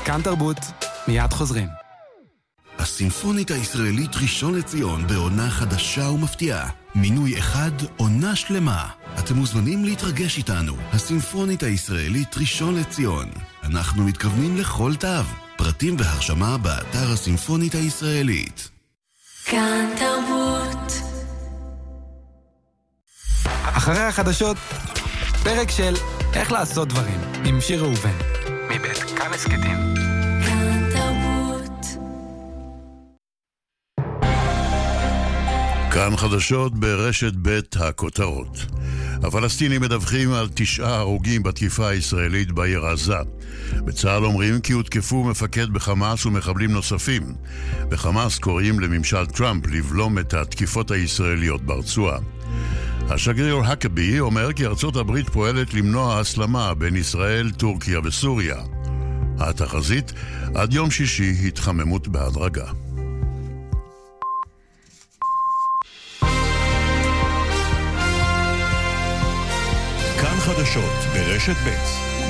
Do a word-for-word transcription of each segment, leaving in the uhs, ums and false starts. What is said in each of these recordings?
כאן תרבות, מיד חוזרים. הסימפונית הישראלית ראשון לציון בעונה חדשה ומפתיעה. מינוי אחד, עונה שלמה. אתם מוזמנים להתרגש איתנו. הסימפונית הישראלית ראשון לציון. אנחנו מתכוונים לכל תו. פרטים והרשמה באתר הסימפונית הישראלית. כאן תרבות. אחרי החדשות, פרק של איך לעשות דברים עם שיר ראובן. מבית כאן הסקטים. כאן תרבות. כאן חדשות ברשת בית הכותרות. הפלסטינים מדווחים על תשעה הרוגים בתקיפה הישראלית בעיר עזה. בצה"ל אומרים כי הותקפו מפקד בחמאס ומחבלים נוספים. בחמאס קוראים לממשל טראמפ לבלום את התקיפות הישראליות ברצועה. השגריר הקבי אומר כי ארצות הברית פועלת למנוע הסלמה בין ישראל, טורקיה וסוריה. התחזית, עד יום שישי התחממות בהדרגה. כאן חדשות ברשת ב'.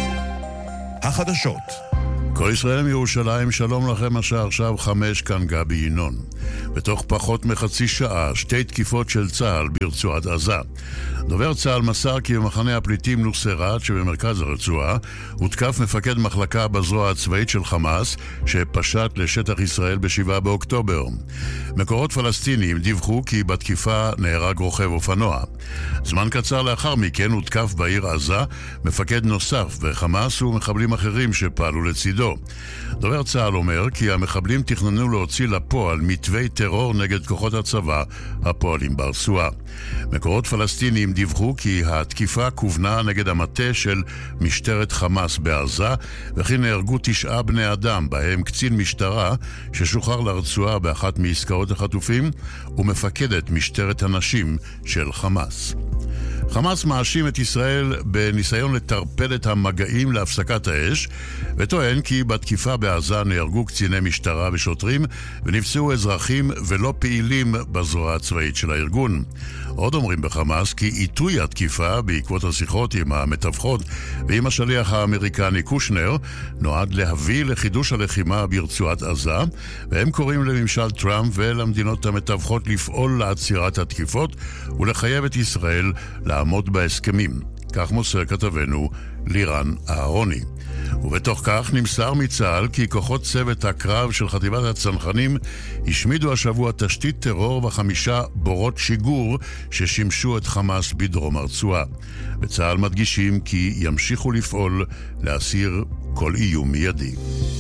החדשות. כל ישראל מירושלים, שלום לכם, השעה עכשיו חמש, כאן גבי ינון. בתוך פחות מחצי שעה, שתי תקיפות של צה"ל ברצועת עזה. דובר צה"ל מסר כי במחנה הפליטים נוסרת שבמרכז הרצועה הותקף מפקד מחלקה בזרוע הצבאית של חמאס שפשט לשטח ישראל בשבעה באוקטובר. מקורות פלסטיניים דיווחו כי בתקיפה נהרג רוכב אופנוע. זמן קצר לאחר מכן הותקף בעיר עזה מפקד נוסף בחמאס ומחבלים אחרים שפעלו לצידו. דובר צה"ל אומר כי המחבלים תכננו להוציא לפועל מתווי טרור נגד כוחות הצבא הפועלים ברצועה. מקורות פלסטיניים דיווחו כי התקיפה כוונה נגד המטה של משטרת חמאס בעזה, וכי נהרגו תשעה בני אדם, בהם קצין משטרה ששוחרר לרצועה באחת מעסקאות החטופים ומפקדת משטרת הנשים של חמאס. חמאס מאשים את ישראל בניסיון לטרפד את המגעים להפסקת האש, וטוען כי בתקיפה בעזה נהרגו קציני משטרה ושוטרים ונפצעו אזרחים ולא פעילים בזרוע הצבאית של הארגון. עוד אומרים בחמאס כי עיתוי התקיפה בעקבות השיחות עם המתווכות ועם השליח האמריקני קושנר נועד להביא לחידוש הלחימה ברצועת עזה, והם קוראים לממשל טראמפ ולמדינות המתווכות לפעול לעצירת התקיפות ולחייב את ישראל לעמוד בהסכמים. כך מוסר כתבנו לירן אהרוני. ובתוך כך נמסר מצה"ל כי כוחות צוות הקרב של חטיבת הצנחנים השמידו השבוע תשתית טרור וחמישה בורות שיגור ששימשו את חמאס בדרום הרצועה. בצה"ל מדגישים כי ימשיכו לפעול להסיר כל איום מיידי.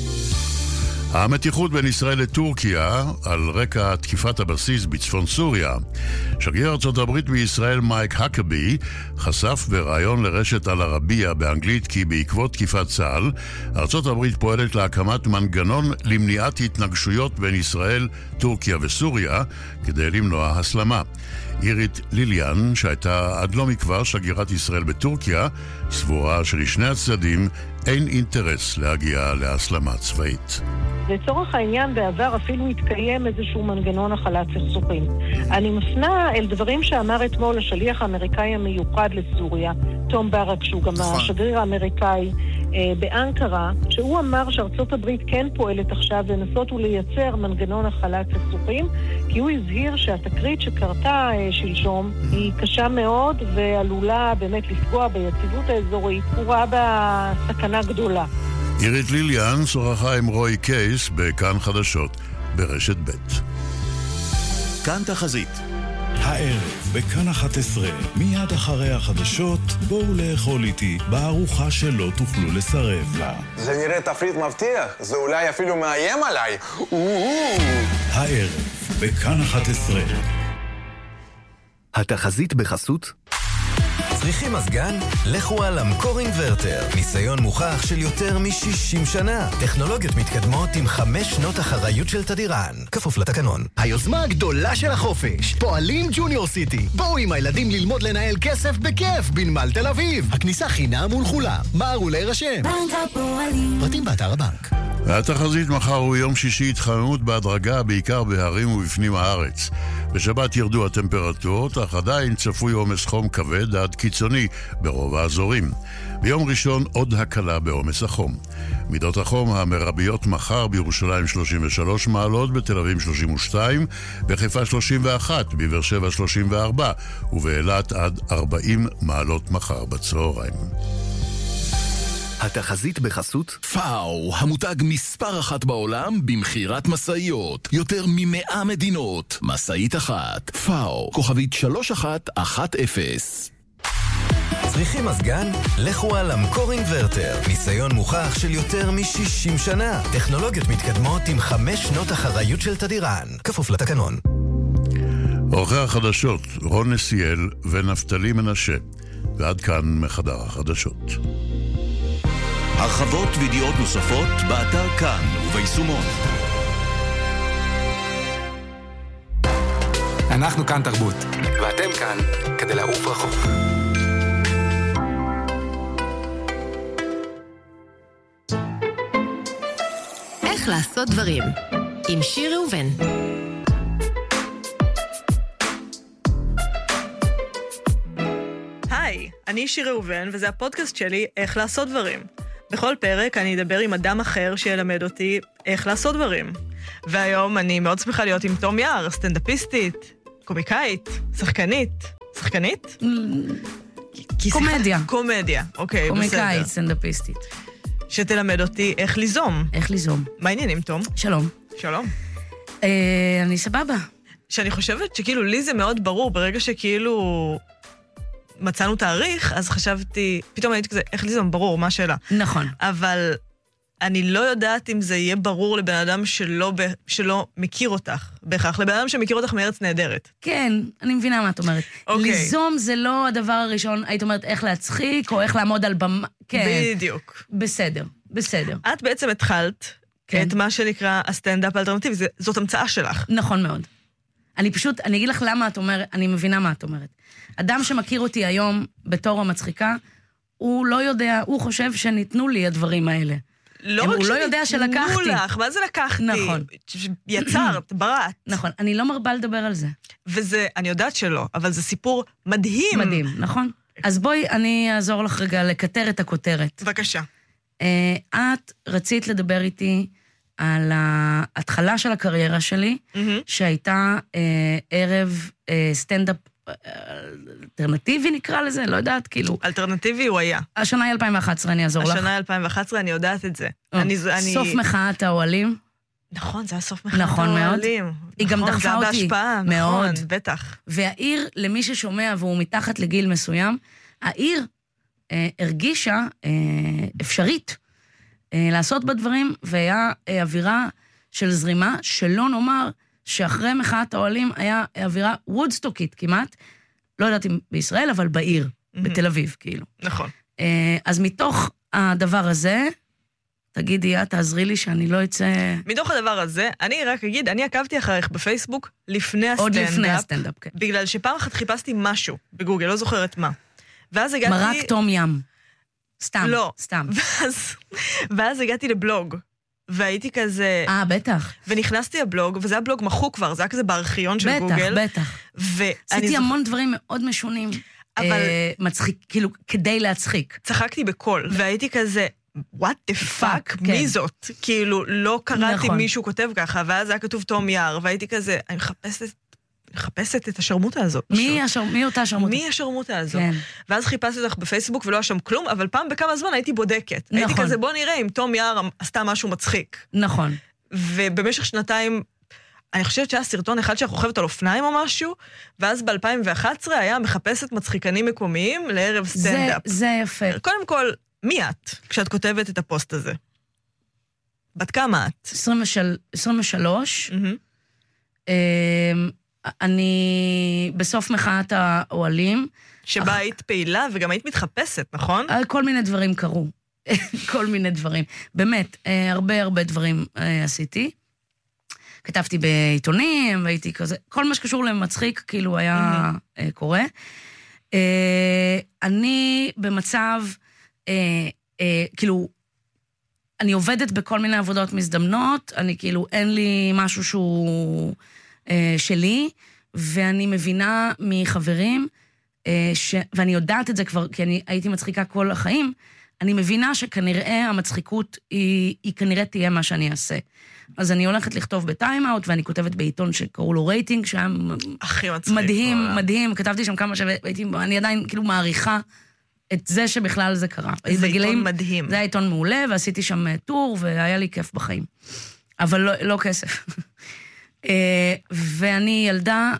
המתיחות בין ישראל לטורקיה על רקע תקיפת הבסיס בצפון סוריה. שגריר ארצות הברית בישראל מייק הקבי חשף בראיון לרשת אל ערבייה באנגלית כי בעקבות תקיפת צה"ל ארצות הברית פועלת להקמת מנגנון למניעת התנגשויות בין ישראל, טורקיה וסוריה כדי למנוע הסלמה. אירית ליליאן, שהייתה עד לא מכבר שגרירת ישראל בטורקיה, סבורה שלשני הצדדים אין אינטרס להגיע להסלמה צבאית. לצורך העניין בעבר אפילו התקיים איזשהו מנגנון החלת סכסוכים. אני מפנה אל דברים שאמר אתמול השליח האמריקאי המיוחד לסוריה, תום ברק, שהוא גם השגריר האמריקאי אה, באנקרה, שהוא אמר שארצות הברית כן פועלת עכשיו לנסות ולייצר מנגנון החלת סכסוכים, כי הוא הזהיר שהתקרית שקרתה אה, שלשום היא קשה מאוד ועלולה באמת לפגוע ביציבות האזורית, הוא ראה בה סכנה גדולה. אירית ליליאן שוחחה עם רוי קייס בכאן חדשות ברשת ב'. כאן תחזית. הערב בכאן אחת עשרה, מיד אחרי החדשות, בואו לאכול איתי בארוחה שלא תוכלו לסרב לה. זה נראה תפריט מבטיח, זה אולי אפילו מאיים עליי. הערב בכאן אחת עשרה. התחזית בחסות צריכים מזגן? לכו על המקור אינוורטר. ניסיון מוכח של יותר מ-שישים שנה. טכנולוגיות מתקדמות עם חמש שנות אחריות של תדירן. כפוף לתקנון. היוזמה הגדולה של החופש. פועלים ג'וניור סיטי. בואו עם הילדים ללמוד לנהל כסף בכיף בנמל תל אביב. הכניסה חינם ולכולם. מהרו להירשם. בנק הפועלים. פרטים באתר הבנק. והתחזית מחר הוא יום שישי התחממות בהדרגה, בעיקר בהרים ובפנים הארץ. בשבת ירדו הטמפרטורות, אך עדיין צפוי עומס חום כבד עד קיצוני ברוב האזורים. ביום ראשון עוד הקלה בעומס החום. מידות החום המרביות מחר בירושלים שלושים ושלוש מעלות, בתל אביב שלושים ושתיים, בחיפה שלושים ואחת, בבאר שבע שלושים וארבע, ובאילת עד ארבעים מעלות מחר בצהריים. התחזית בחסות פאו, המותג מספר אחת בעולם במחירת מסעיות. יותר ממאה מדינות. מסעית אחת. פאו, כוכבית שלוש אחת אחת אפס. צריכים מזגן? לכו על המקור אינוורטר. ניסיון מוכח של יותר מ-שישים שנה. טכנולוגיות מתקדמות עם חמש שנות אחריות של תדירן. כפוף לתקנון. עורכי החדשות, רון נסיאל ונפתלי מנשה. ועד כאן מחדר החדשות. הרחבות וידיעות נוספות באתר כאן וביישומון. אנחנו כאן תרבות, ואתם כאן כדי לעוף רחוק. איך לעשות דברים עם שיר ראובן. היי, אני שיר ראובן וזה הפודקאסט שלי איך לעשות דברים. בכל פרק אני אדבר עם אדם אחר שילמד אותי איך לעשות דברים. והיום אני מאוד שמחה להיות עם תום יער, סטנדאפיסטית, קומיקאית, שחקנית. שחקנית? קומדיה. קומדיה, אוקיי, בסדר. קומיקאית, סטנדאפיסטית. שתלמד אותי איך ליזום. איך ליזום. מה העניינים, תום? שלום. שלום. אה, אני סבבה. שאני חושבת שכאילו לי זה מאוד ברור, ברגע שכאילו מצאנו תאריך, אז חשבתי, פתאום הייתי כזה, איך ליזום, ברור, מה השאלה? נכון. אבל אני לא יודעת אם זה יהיה ברור לבן אדם שלא, שלא מכיר אותך, בהכרח. לבן אדם שמכיר אותך מארץ נהדרת. כן, אני מבינה מה את אומרת. אוקיי. ליזום זה לא הדבר הראשון, היית אומרת איך להצחיק, או איך לעמוד על במה. כן. בדיוק. בסדר, בסדר. את בעצם התחלת כן. את מה שנקרא הסטנדאפ האלטרנטיבי, זאת המצאה שלך. נכון מאוד. אני פשוט, אני אגיד לך למה את אומרת, אני מבינה מה את אומרת. אדם שמכיר אותי היום בתור המצחיקה, הוא לא יודע, הוא חושב שניתנו לי הדברים האלה. לא הם, רק הוא לא יודע שלקחתי. לך, מה זה לקחתי? נכון. יצרת, בראת. נכון, אני לא מרבה לדבר על זה. וזה, אני יודעת שלא, אבל זה סיפור מדהים. מדהים, נכון. אז בואי, אני אעזור לך רגע לקטר את הכותרת. בבקשה. את רצית לדבר איתי על ההתחלה של הקריירה שלי, שהייתה ערב סטנדאפ אלטרנטיבי נקרא לזה, לא יודעת, כאילו. אלטרנטיבי הוא היה. השנה היא אלפיים ואחת עשרה, אני אעזור לך. השנה היא אלפיים ואחת עשרה, אני יודעת את זה. סוף מחאת האוהלים. נכון, זה היה סוף מחאת האוהלים. היא גם דחפה אותי. זה היה בהשפעה, נכון, בטח. והעיר, למי ששומע והוא מתחת לגיל מסוים, העיר הרגישה אפשרית לעשות בדברים, והיה אווירה של זרימה, שלא נאמר שאחרי מחאת האוהלים היה אווירה וודסטוקית כמעט, לא יודעת אם בישראל, אבל בעיר, mm-hmm. בתל אביב, כאילו. נכון. אז מתוך הדבר הזה, תגידי, את תעזרי לי שאני לא אצא... מתוך הדבר הזה, אני רק אגיד, אני עקבתי אחריך בפייסבוק לפני הסטנדאפ. עוד לפני הסטנדאפ, כן. בגלל שפעם אחת חיפשתי משהו בגוגל, לא זוכרת מה. ואז הגעתי... מרק תום ים. סתם, לא. סתם. ואז, ואז הגעתי לבלוג. והייתי כזה... אה, בטח. ונכנסתי לבלוג, וזה היה בלוג מחוק כבר, זה היה כזה בארכיון של בטח, גוגל. בטח, בטח. עשיתי המון דברים מאוד משונים. אבל... אה, מצחיק, כאילו, כדי להצחיק. צחקתי בכל, והייתי כזה, what the fuck, מי זאת? כאילו, לא קראתי מישהו כותב ככה, ואז היה כתוב תום יער, והייתי כזה, אני מחפשת... מחפשת את השרמוטה הזאת. מי, השר... מי אותה השרמוטה? מי השרמוטה הזאת? כן. ואז חיפשתי אותך בפייסבוק ולא היה שם כלום, אבל פעם בכמה זמן הייתי בודקת. נכון. הייתי כזה, בוא נראה אם תום יער עשתה משהו מצחיק. נכון. ובמשך שנתיים, אני חושבת שהיה סרטון אחד שאת רוכבת על אופניים או משהו, ואז ב-אלפיים ואחת עשרה היה מחפשת מצחיקנים מקומיים לערב סטנדאפ. זה, זה יפה. קודם כל, מי את כשאת כותבת את הפוסט הזה? בת כמה את? עשרים ושלוש. Mm-hmm. אני בסוף מחאת האוהלים. שבה אח... היית פעילה וגם היית מתחפשת, נכון? כל מיני דברים קרו. כל מיני דברים. באמת, הרבה הרבה דברים עשיתי. כתבתי בעיתונים, והייתי כזה, כל מה שקשור למצחיק, כאילו היה mm-hmm. קורה. אני במצב, כאילו, אני עובדת בכל מיני עבודות מזדמנות, אני כאילו, אין לי משהו שהוא אה, שלי, ואני מבינה מחברים, אה, ש... ואני יודעת את זה כבר, כי אני הייתי מצחיקה כל החיים, אני מבינה שכנראה המצחיקות היא, היא כנראה תהיה מה שאני אעשה. אז אני הולכת לכתוב בטיים-אאוט, ואני כותבת בעיתון שקראו לו רייטינג, שהיה הכי מצחיק. מדהים, מדהים, כתבתי שם כמה שהייתי, אני עדיין כאילו מעריכה את זה שבכלל זה קרה. זה בגילאים, עיתון מדהים. זה היה עיתון מעולה, ועשיתי שם טור, והיה לי כיף בחיים. אבל לא, לא כסף. ואני ילדה,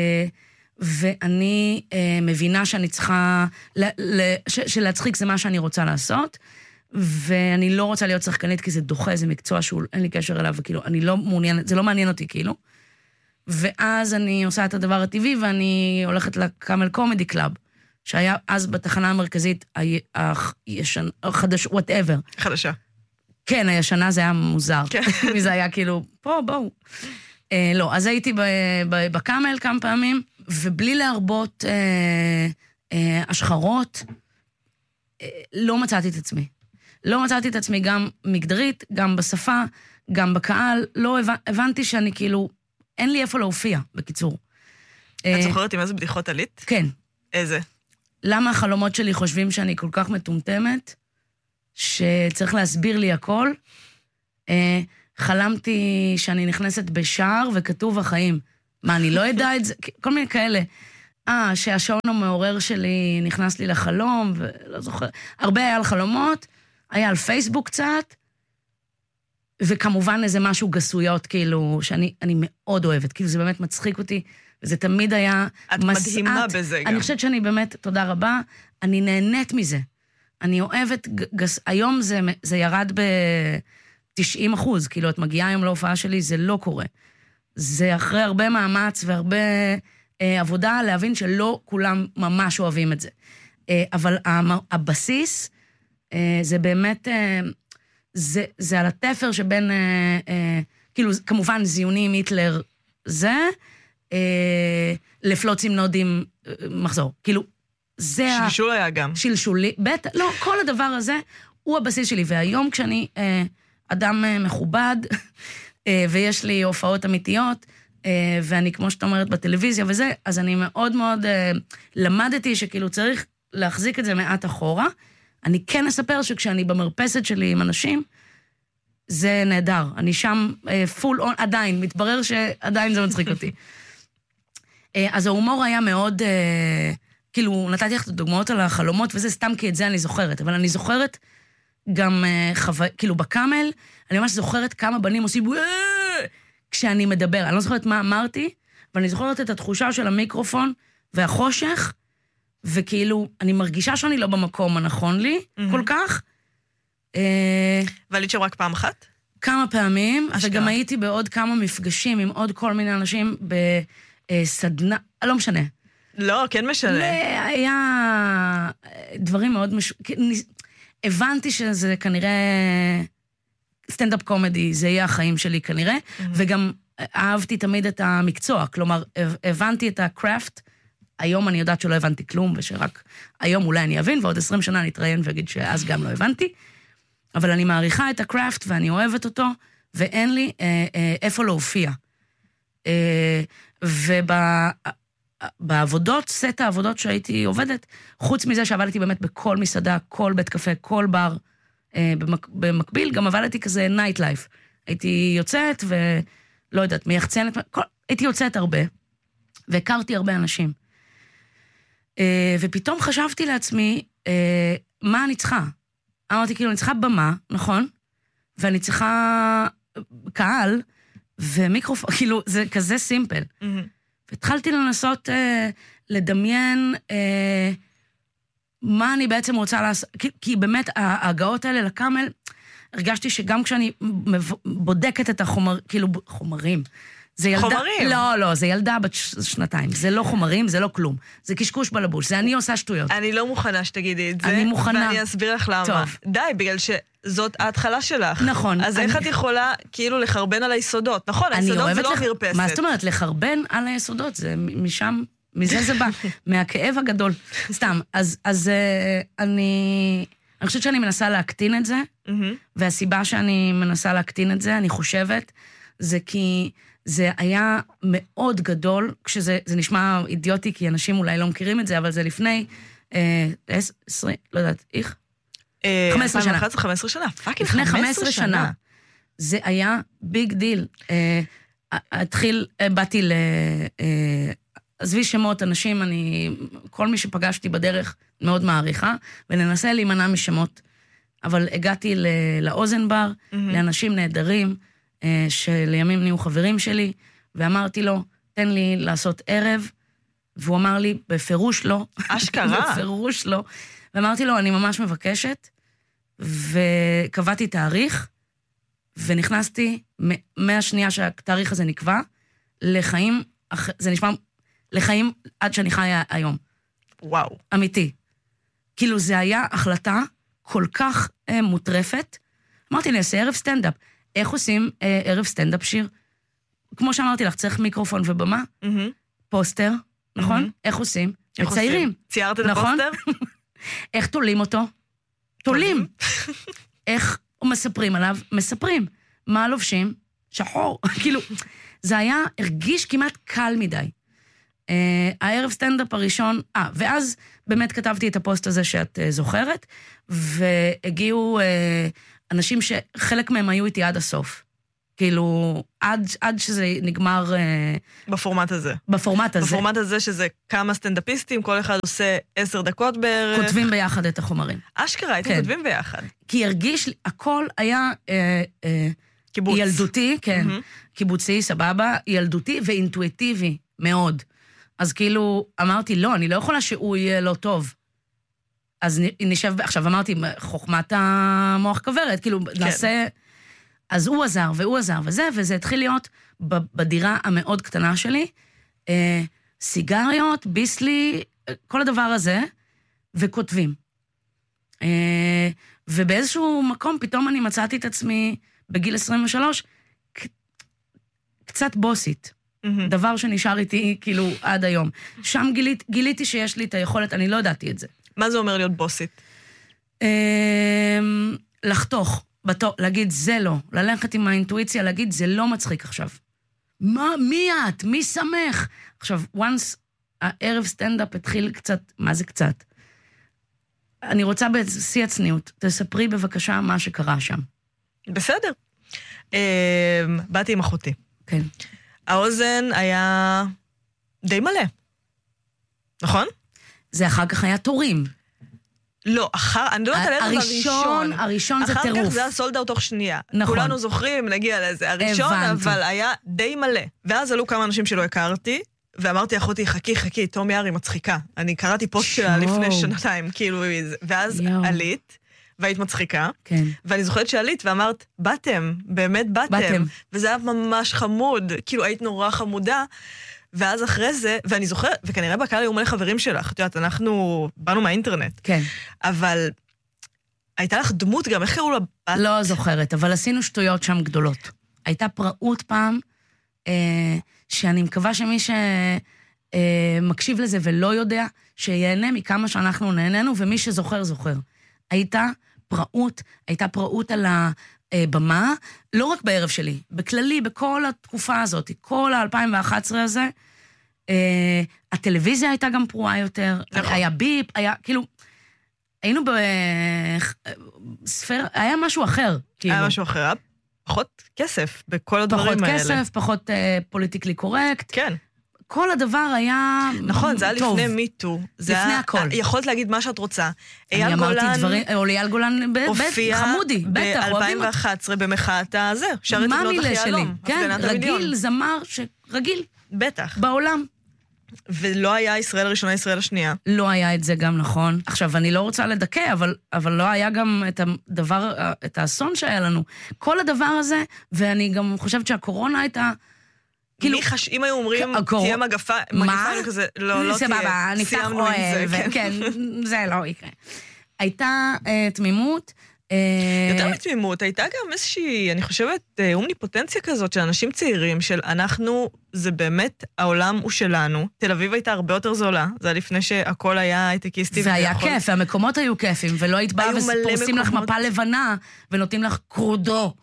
ואני מבינה שאני צריכה, שלהצחיק זה מה שאני רוצה לעשות, ואני לא רוצה להיות שחקנית, כי זה דוחה, זה מקצוע שאין לי קשר אליו, וכאילו, אני לא מעוניינת, זה לא מעניין אותי, כאילו. ואז אני עושה את הדבר הטבעי, ואני הולכת לקאמל קומדי קלאב, שהיה אז בתחנה המרכזית, הישן, חדש, whatever. חדשה. כן, הישנה זה היה מוזר. כן. זה היה כאילו, פה, בואו. אה, לא, אז הייתי בקאמל כמה פעמים, ובלי להרבות אה, אה, השחרות, אה, לא מצאתי את עצמי. לא מצאתי את עצמי גם מגדרית, גם בשפה, גם בקהל. לא הבנתי שאני כאילו, אין לי איפה להופיע, בקיצור. את זוכרת עם איזה בדיחות עלית? כן. איזה? למה החלומות שלי חושבים שאני כל כך מטומטמת, שצריך להסביר לי הכל? חלמתי שאני נכנסת בשער וכתוב החיים. מה, אני לא יודע את זה? כל מיני כאלה. אה, שהשעון המעורר שלי נכנס לי לחלום, ולא זוכר. הרבה היה על חלומות, היה על פייסבוק קצת, וכמובן איזה משהו גסויות, כאילו, שאני אני מאוד אוהבת, כאילו זה באמת מצחיק אותי, וזה תמיד היה את מסעת. מדהימה בזה גם. אני חושבת שאני באמת, תודה רבה, אני נהנית מזה. אני אוהבת, גס, היום זה, זה ירד ב-תשעים אחוז, כאילו את מגיעה היום להופעה שלי, זה לא קורה. זה אחרי הרבה מאמץ והרבה אה, עבודה להבין שלא כולם ממש אוהבים את זה. אה, אבל הבסיס, אה, זה באמת, אה, זה, זה על התפר שבין, אה, אה, כאילו, כמובן זיונים, היטלר, זה, אה, לפלוצים נודים, אה, מחזור. כאילו, זה שלשול היה גם. שלשולי, בטח, לא, כל הדבר הזה הוא הבסיס שלי, והיום כשאני אה, אדם אה, מכובד, אה, ויש לי הופעות אמיתיות, אה, ואני, כמו שאתה אומרת, בטלוויזיה וזה, אז אני מאוד מאוד אה, למדתי שכאילו צריך להחזיק את זה מעט אחורה. אני כן אספר שכשאני במרפסת שלי עם אנשים, זה נהדר. אני שם פול און, עדיין, מתברר שעדיין זה מצחיק אותי. אה, אז ההומור היה מאוד... אה, כאילו, נתתי לך את הדוגמאות על החלומות, וזה סתם כי את זה אני זוכרת, אבל אני זוכרת גם, חו... כאילו, בקאמל, אני ממש זוכרת כמה בנים עושים, כשאני מדבר, אני לא זוכרת מה אמרתי, אבל אני זוכרת את התחושה של המיקרופון והחושך, וכאילו, אני מרגישה שאני לא במקום הנכון לי, mm-hmm. כל כך. ועלית שם רק פעם אחת? כמה פעמים, אשכרה. וגם הייתי בעוד כמה מפגשים עם עוד כל מיני אנשים בסדנה, לא משנה. לא, כן משנה. היה דברים מאוד מש... הבנתי שזה כנראה סטנדאפ קומדי, זה יהיה החיים שלי כנראה, mm-hmm. וגם אהבתי תמיד את המקצוע, כלומר, הבנתי את הקראפט, היום אני יודעת שלא הבנתי כלום, ושרק היום אולי אני אבין, ועוד עשרים שנה אני אתראיין ואגיד שאז גם לא הבנתי, אבל אני מעריכה את הקראפט ואני אוהבת אותו, ואין לי אה, אה, איפה להופיע. אה, וב... בעבודות, סט העבודות שהייתי עובדת, חוץ מזה שעבדתי באמת בכל מסעדה, כל בית קפה, כל בר, אה, במק, במקביל, גם עבדתי כזה נייט לייף. הייתי יוצאת ולא יודעת, מייחצנת, כל, הייתי יוצאת הרבה, והכרתי הרבה אנשים. אה, ופתאום חשבתי לעצמי, אה, מה אני צריכה? אמרתי, כאילו, אני צריכה במה, נכון? ואני צריכה קהל, ומיקרופון, כאילו, זה כזה סימפל. Mm-hmm. והתחלתי לנסות אה, לדמיין אה, מה אני בעצם רוצה לעשות, כי, כי באמת ההגעות האלה לקאמל, הרגשתי שגם כשאני בודקת את החומר, כאילו חומרים, זה ילדה, חומרים? לא, לא, זה ילדה בת שנתיים, זה לא חומרים, זה לא כלום, זה קשקוש בלבוש, זה אני עושה שטויות. אני לא מוכנה שתגידי את זה, אני מוכנה. ואני אסביר לך למה. טוב. די, בגלל ש... זאת ההתחלה שלך. נכון. אז איך את יכולה כאילו לחרבן על היסודות? נכון, היסודות זה לא מרפסת. מה זאת אומרת? לחרבן על היסודות, זה משם, מזה זה בא, מהכאב הגדול. סתם, אז אני אני חושבת שאני מנסה להקטין את זה, והסיבה שאני מנסה להקטין את זה, אני חושבת, זה כי זה היה מאוד גדול, כשזה זה נשמע אידיוטי, כי אנשים אולי לא מכירים את זה, אבל זה לפני עשרים, לא יודעת, איך? חמש עשרה שנה. חמש עשרה שנה, פאקינג לפני חמש עשרה שנה. זה היה ביג דיל. התחיל, באתי ל... עזבי שמות, אנשים, אני... כל מי שפגשתי בדרך מאוד מעריכה, וננסה להימנע משמות. אבל הגעתי לאוזן בר, לאנשים נהדרים, שלימים נהיו חברים שלי, ואמרתי לו, תן לי לעשות ערב, והוא אמר לי, בפירוש לא. אשכרה. בפירוש לא. ואמרתי לו, אני ממש מבקשת, וקבעתי תאריך, ונכנסתי מהשנייה שהתאריך הזה נקבע, לחיים, זה נשמע, לחיים עד שאני חיה היום. וואו. אמיתי. כאילו זה היה החלטה כל כך אה, מוטרפת. אמרתי, אני אעשה ערב סטנדאפ. איך עושים אה, ערב סטנדאפ שיר? כמו שאמרתי לך, צריך מיקרופון ובמה, mm-hmm. פוסטר, נכון? Mm-hmm. איך עושים? איך מציירים. עושים? ציירת את נכון? הפוסטר? איך תולים אותו? תולים. איך מספרים עליו? מספרים. מה לובשים? שחור. כאילו, זה היה, הרגיש כמעט קל מדי. Uh, הערב סטנדאפ הראשון, אה, ואז באמת כתבתי את הפוסט הזה שאת uh, זוכרת, והגיעו uh, אנשים שחלק מהם היו איתי עד הסוף. כאילו, עד, עד שזה נגמר... Uh, בפורמט הזה. בפורמט הזה. בפורמט הזה שזה כמה סטנדאפיסטים, כל אחד עושה עשר דקות בערך. כותבים ביחד את החומרים. אשכרה, הייתם כן. כותבים ביחד. כי הרגיש, הכל היה... Uh, uh, קיבוץ. ילדותי, כן. Mm-hmm. קיבוצי, סבבה, ילדותי ואינטואיטיבי מאוד. אז כאילו, אמרתי, לא, אני לא יכולה שהוא יהיה לא טוב. אז נשב, עכשיו אמרתי, חוכמת המוח כברת, כאילו, כן. נעשה... אז הוא עזר, והוא עזר, וזה, וזה התחיל להיות בדירה המאוד קטנה שלי, אה, סיגריות, ביסלי, כל הדבר הזה, וכותבים. אה, ובאיזשהו מקום, פתאום אני מצאתי את עצמי, בגיל עשרים ושלוש, קצת בוסית. Mm-hmm. דבר שנשאר איתי כאילו עד היום. שם גילית, גיליתי שיש לי את היכולת, אני לא ידעתי את זה. מה זה אומר להיות בוסית? לחתוך, בתור, להגיד זה לא, ללכת עם האינטואיציה, להגיד זה לא מצחיק עכשיו. מה, מי את? מי שמח? עכשיו, once הערב סטנדאפ התחיל קצת, מה זה קצת? אני רוצה בשיא הצניעות, תספרי בבקשה מה שקרה שם. בסדר. באתי עם אחותי. כן. האוזן היה די מלא. נכון? זה אחר כך היה תורים. לא, אחר, אני לא יודעת על איזה הראשון. הראשון זה טירוף. אחר כך זה היה סולד אאוט תוך שנייה. נכון. כולנו זוכרים, נגיע לזה. הראשון, אבל היה די מלא. ואז עלו כמה אנשים שלא הכרתי, ואמרתי, אחותי, חכי, חכי, תום יערי מצחיקה. אני קראתי פוסט שלה לפני שנתיים, כאילו, ואז עלית, והיית מצחיקה, כן. ואני זוכרת שעלית ואמרת, באתם, באמת באתם, באתם. וזה היה ממש חמוד, כאילו היית נורא חמודה, ואז אחרי זה, ואני זוכרת, וכנראה בקהל היו מלא חברים שלך, את יודעת, אנחנו באנו מהאינטרנט, כן. אבל הייתה לך דמות גם, איך קראו לה? לא זוכרת, אבל עשינו שטויות שם גדולות. הייתה פראות פעם, אה, שאני מקווה שמי שמקשיב אה, לזה ולא יודע, שיהנה מכמה שאנחנו נהנינו, ומי שזוכר, זוכר. הייתה פראות, הייתה פראות על הבמה, לא רק בערב שלי, בכללי, בכל התקופה הזאת, כל ה-אלפיים ואחת עשרה הזה, אה, הטלוויזיה הייתה גם פרועה יותר, נכון. היה ביפ, היה כאילו, היינו בספר, היה משהו אחר. כאילו. היה משהו אחר, היה פחות כסף בכל הדברים פחות האלה. פחות כסף, פחות אה, פוליטיקלי קורקט. כן. כל הדבר היה נכון, זה היה טוב. לפני מיטו. לפני היה, הכל. יכולת להגיד מה שאת רוצה. אני אמרתי דברים, או אייל גולן, חמודי, בטח, ב-אלפיים ואחת עשרה במחאת הזה, שרת לבנות החיילום. כן, רגיל, זמר שרגיל. בטח. בעולם. ולא היה ישראל הראשונה, ישראל השנייה. לא היה את זה גם נכון. עכשיו, אני לא רוצה לדכא, אבל, אבל לא היה גם את הדבר, את האסון שהיה לנו. כל הדבר הזה, ואני גם חושבת שהקורונה הייתה... כאילו, חש... אם היו אומרים, תהיה מגפה, מגפה כזה, לא, לא תהיה, סיימנו עם זה, כן, זה לא יקרה. הייתה תמימות, יותר מתמימות, הייתה גם איזושהי, אני חושבת, אומניפוטנציה כזאת של אנשים צעירים, של אנחנו, זה באמת, העולם הוא שלנו. תל אביב הייתה הרבה יותר זולה, זה היה לפני שהכל היה הייטקיסטי. והיה כיף, והמקומות היו כיפים, ולא היית באה ופורסים לך מפה לבנה, ונותנים לך קרודו,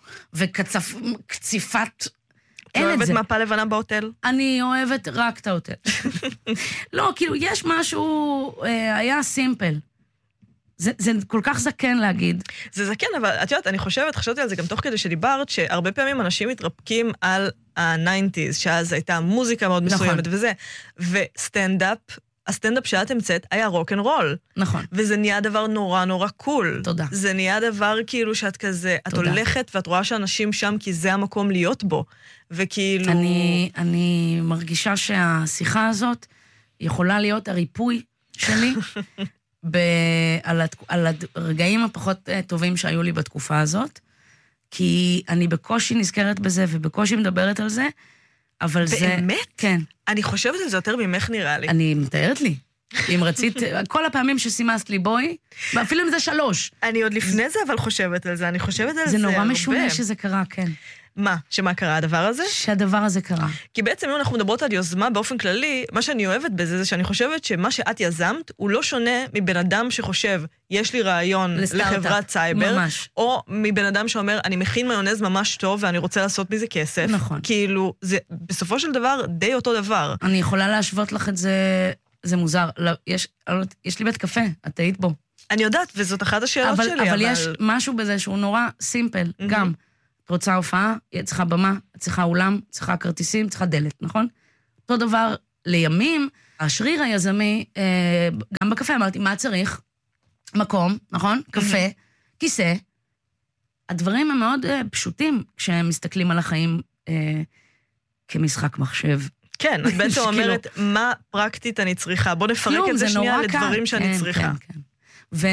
וקציפת... את לא אוהבת מפה לבנה בהוטל? אני אוהבת רק את ההוטל. לא, כאילו, יש משהו, היה סימפל. זה, זה כל כך זקן להגיד. זה זקן, אבל את יודעת, אני חושבת, חשבתי על זה גם תוך כדי שדיברת, שהרבה פעמים אנשים מתרפקים על ה-תשעים, שאז הייתה מוזיקה מאוד מסוימת נכון. וזה, וסטנדאפ, הסטנדאפ שאת המצאת היה רוק אנד רול. נכון. וזה נהיה דבר נורא נורא קול. תודה. זה נהיה דבר כאילו שאת כזה, את תודה. הולכת ואת רואה שאנשים שם כי זה המקום להיות בו. וכאילו... אני, אני מרגישה שהשיחה הזאת יכולה להיות הריפוי שלי, ב- על, הת- על הרגעים הפחות טובים שהיו לי בתקופה הזאת, כי אני בקושי נזכרת בזה ובקושי מדברת על זה, אבל באמת? זה... באמת? כן. אני חושבת על זה יותר ממך נראה לי. אני מתארת לי. אם רצית, כל הפעמים שסימסת לי בואי, ואפילו אם זה שלוש. אני עוד לפני זה אבל חושבת על זה, אני חושבת על זה הרבה. זה נורא משונה שזה קרה, כן. מה? שמה קרה הדבר הזה? שהדבר הזה קרה. כי בעצם אם אנחנו מדברות על יוזמה באופן כללי, מה שאני אוהבת בזה זה שאני חושבת שמה שאת יזמת הוא לא שונה מבן אדם שחושב, יש לי רעיון לחברת סייבר, ממש. או מבן אדם שאומר, אני מכין מיונז ממש טוב ואני רוצה לעשות מזה כסף. נכון. כאילו, זה בסופו של דבר די אותו דבר. אני יכולה להשוות לך את זה, זה מוזר. לא, יש, יש לי בית קפה, את היית בו. אני יודעת, וזאת אחת השאלות אבל, שלי. אבל, אבל יש משהו בזה שהוא נורא סימפל, mm-hmm. גם. את רוצה הופעה, את צריכה במה, את צריכה אולם, את צריכה כרטיסים, את צריכה דלת, נכון? אותו דבר לימים, השריר היזמי, אה, גם בקפה אמרתי, מה צריך? מקום, נכון? קפה, כיסא. הדברים הם מאוד אה, פשוטים כשהם מסתכלים על החיים אה, כמשחק מחשב. כן, את בעצם אומרת, מה פרקטית אני צריכה? בוא נפרק את זה שנייה לדברים שאני צריכה. כן, כן. ו...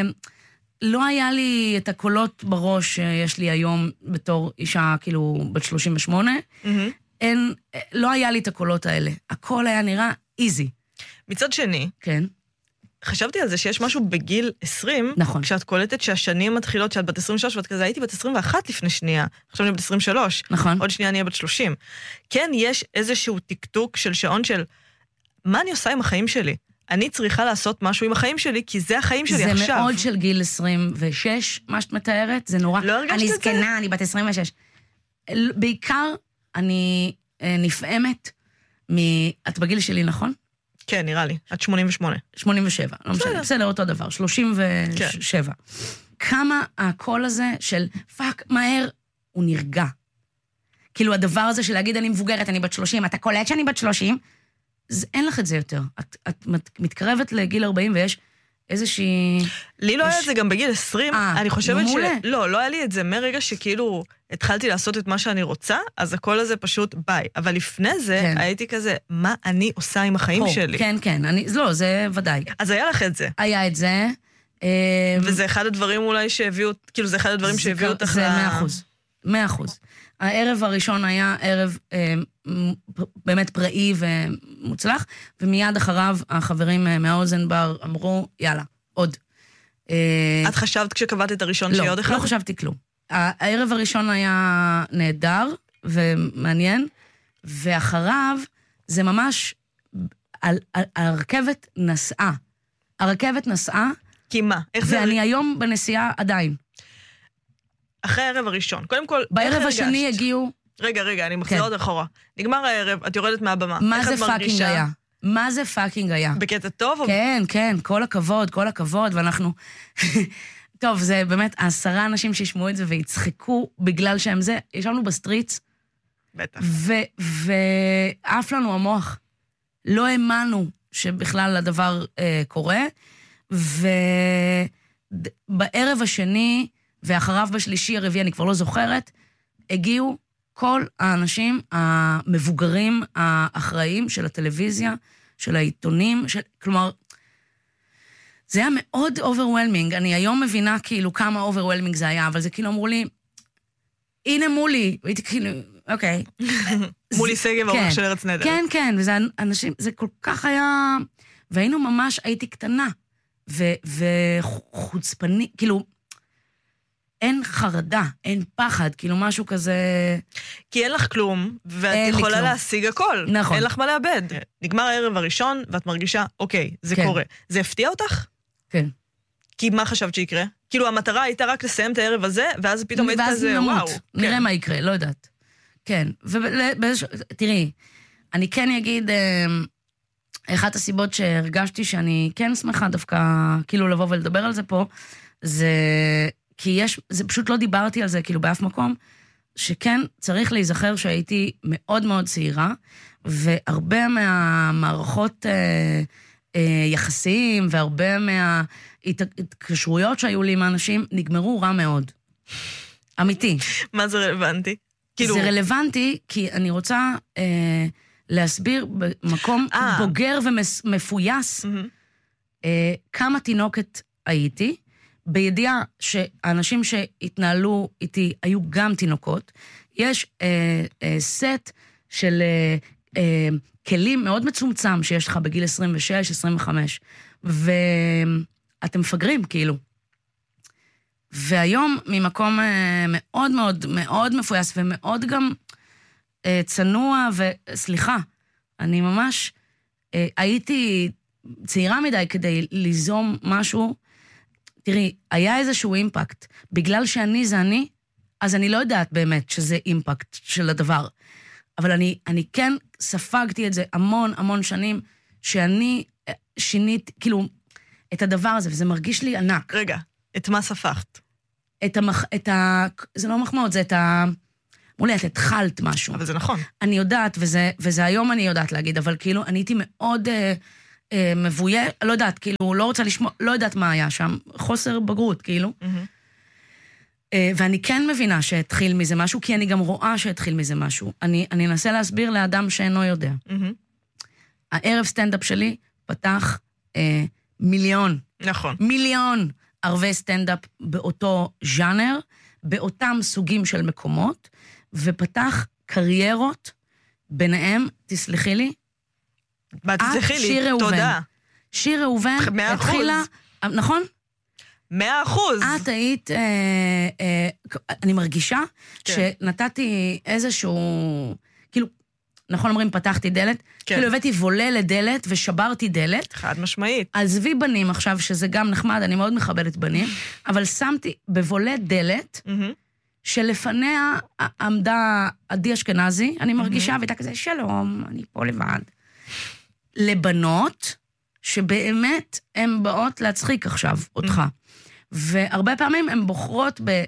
לא היה לי את הקולות בראש שיש לי היום בתור אישה, כאילו, בת שלושים ושמונה. Mm-hmm. אין, לא היה לי את הקולות האלה. הכל היה נראה איזי. מצד שני, כן. חשבתי על זה שיש משהו בגיל עשרים, נכון. כשאת קולטת שהשנים מתחילות, שאת בת עשרים ושלוש, ואת כזה, הייתי בת עשרים ואחת לפני שנייה, עכשיו אני בת עשרים ושלוש. נכון. עוד שנייה אני אהיה בת שלושים. כן, יש איזשהו טקטוק של שעון של, מה אני עושה עם החיים שלי? אני צריכה לעשות משהו עם החיים שלי, כי זה החיים שלי זה עכשיו. זה מאוד של גיל עשרים ושש, מה שאת מתארת, זה נורא... לא הרגשת אני את זה? זקנה, אני בת עשרים ושש. בעיקר, אני נפעמת מ... את בגיל שלי, נכון? כן, נראה לי. את שמונים ושמונה. שמונים ושבע, לא משנה. בסדר, אותו דבר, שלושים ושבע. כמה הקול הזה של פאק, מהר, הוא נרגע. כאילו הדבר הזה של להגיד, אני מבוגרת, אני בת שלושים, אתה קולט שאני בת שלושים, אין לך את זה יותר. את, את מתקרבת לגיל ארבעים ויש איזושהי... לי לא היה את זה גם בגיל עשרים. אני חושבת ש... לא, לא היה לי את זה מרגע שכאילו התחלתי לעשות את מה שאני רוצה, אז הכל הזה פשוט ביי. אבל לפני זה הייתי כזה, מה אני עושה עם החיים שלי? כן, כן. לא, זה ודאי. אז היה לך את זה. היה את זה. וזה אחד הדברים אולי שהביאו, כאילו זה אחד הדברים שהביאו אותך... זה מאה אחוז. מאה אחוז. הערב הראשון היה ערב אה, באמת פראי ומוצלח, ומיד אחריו החברים מהאוזן בר אמרו, יאללה, עוד. את חשבת כשקבעת את הראשון שיהיה עוד אחד? לא, לא חשבתי כלום. הערב הראשון היה נהדר ומעניין, ואחריו זה ממש, הרכבת נסעה. הרכבת נסעה. כי מה? ואני היום בנסיעה עדיין. אחרי הערב הראשון. קודם כל, בערב השני הגיעו... רגע, רגע, אני מחזיר עוד אחורה. נגמר הערב, את יורדת מהבמה. מה זה פאקינג היה? מה זה פאקינג היה? בקטע טוב? כן, כן, כל הכבוד, כל הכבוד, ואנחנו... טוב, זה באמת, העשרה אנשים שישמעו את זה ויצחקו בגלל שהם זה, ישבנו בסטריץ. בטח. ועף לנו המוח. לא האמנו שבכלל הדבר קורה, ובערב השני... ואחריו בשלישי הרביעי, אני כבר לא זוכרת, הגיעו כל האנשים המבוגרים, האחראים של הטלוויזיה, של העיתונים, של, כלומר, זה היה מאוד overwhelming, אני היום מבינה כאילו כמה overwhelming זה היה, אבל זה כאילו אמרו לי, הנה מולי, והייתי כאילו, אוקיי. מולי סגב, עורך של ארץ נהדרת. כן, כן, וזה אנשים, זה כל כך היה, והיינו ממש, הייתי קטנה, וחוצפני, כאילו, אין חרדה, אין פחד, כאילו משהו כזה... כי אין לך כלום, ואת יכולה להשיג הכל. נכון. אין לך מה לאבד. נגמר הערב הראשון, ואת מרגישה, אוקיי, זה כן. קורה. זה הפתיע אותך? כן. כי מה חשבת שיקרה? כאילו, המטרה הייתה רק לסיים את הערב הזה, ואז פתאום היית כזה, וואו. נראה כן. מה יקרה, לא יודעת. כן, ותראי, אני כן אגיד, אחת הסיבות שהרגשתי שאני כן שמחה דווקא, כאילו לבוא ולדבר על זה פה, זה כי יש, זה פשוט לא דיברתי על זה כאילו באף מקום, שכן צריך להיזכר שהייתי מאוד מאוד צעירה, והרבה מהמערכות אה, אה, יחסיים, והרבה מההתקשרויות שהיו לי עם האנשים, נגמרו רע מאוד. אמיתי. מה זה רלוונטי? כאילו... זה רלוונטי כי אני רוצה אה, להסביר במקום 아. בוגר ומפויס mm-hmm. אה, כמה תינוקת הייתי, בידיעה שהאנשים שהתנהלו איתי היו גם תינוקות. יש אה, אה, סט של אה, אה, כלים מאוד מצומצם שיש לך בגיל עשרים ושש עשרים וחמש, ואתם מפגרים כאילו. והיום ממקום מאוד מאוד מאוד מפויס ומאוד גם צנוע, וסליחה, אני ממש הייתי צעירה מדי כדי ליזום משהו. תראי, היה איזשהו אימפקט. בגלל שאני זה אני, אז אני לא יודעת באמת שזה אימפקט של הדבר. אבל אני, אני כן ספגתי את זה המון המון שנים, שאני שינית, כאילו, את הדבר הזה, וזה מרגיש לי ענק. רגע. את מה ספחת? את המח... את ה... זה לא מחמאות, זה את ה... מולי, את התחלת משהו. אבל זה נכון. אני יודעת, וזה, וזה היום אני יודעת להגיד, אבל כאילו, אני הייתי מאוד אה, אה, מבויה, לא יודעת, כאילו, לא רוצה לשמוע, לא יודעת מה היה שם, חוסר בגרות, כאילו. Mm-hmm. אה, ואני כן מבינה שהתחיל מזה משהו, כי אני גם רואה שהתחיל מזה משהו. אני, אני אנסה להסביר לאדם שאינו יודע. Mm-hmm. הערב סטנדאפ שלי פתח אה, מיליון. נכון. מיליון. ערבי סטנדאפ באותו ז'אנר, באותם סוגים של מקומות, ופתח קריירות, ביניהם, תסלחי לי, מה תסלחי לי? תודה. שיר ראובן התחילה, נכון? מאה אחוז. את היית, אה, אה, אני מרגישה כן. שנתתי איזשהו, כאילו, נכון אומרים, פתחתי דלת, כן. כאילו הבאתי וולה לדלת ושברתי דלת. חד משמעית. עזבי בנים עכשיו, שזה גם נחמד, אני מאוד מכבדת בנים, אבל שמתי בוולה דלת, שלפניה עמדה עדי אשכנזי, אני מרגישה, והייתה כזה, שלום, אני פה לבד. לבנות, שבאמת הן באות להצחיק עכשיו אותך. והרבה פעמים הן בוחרות ב...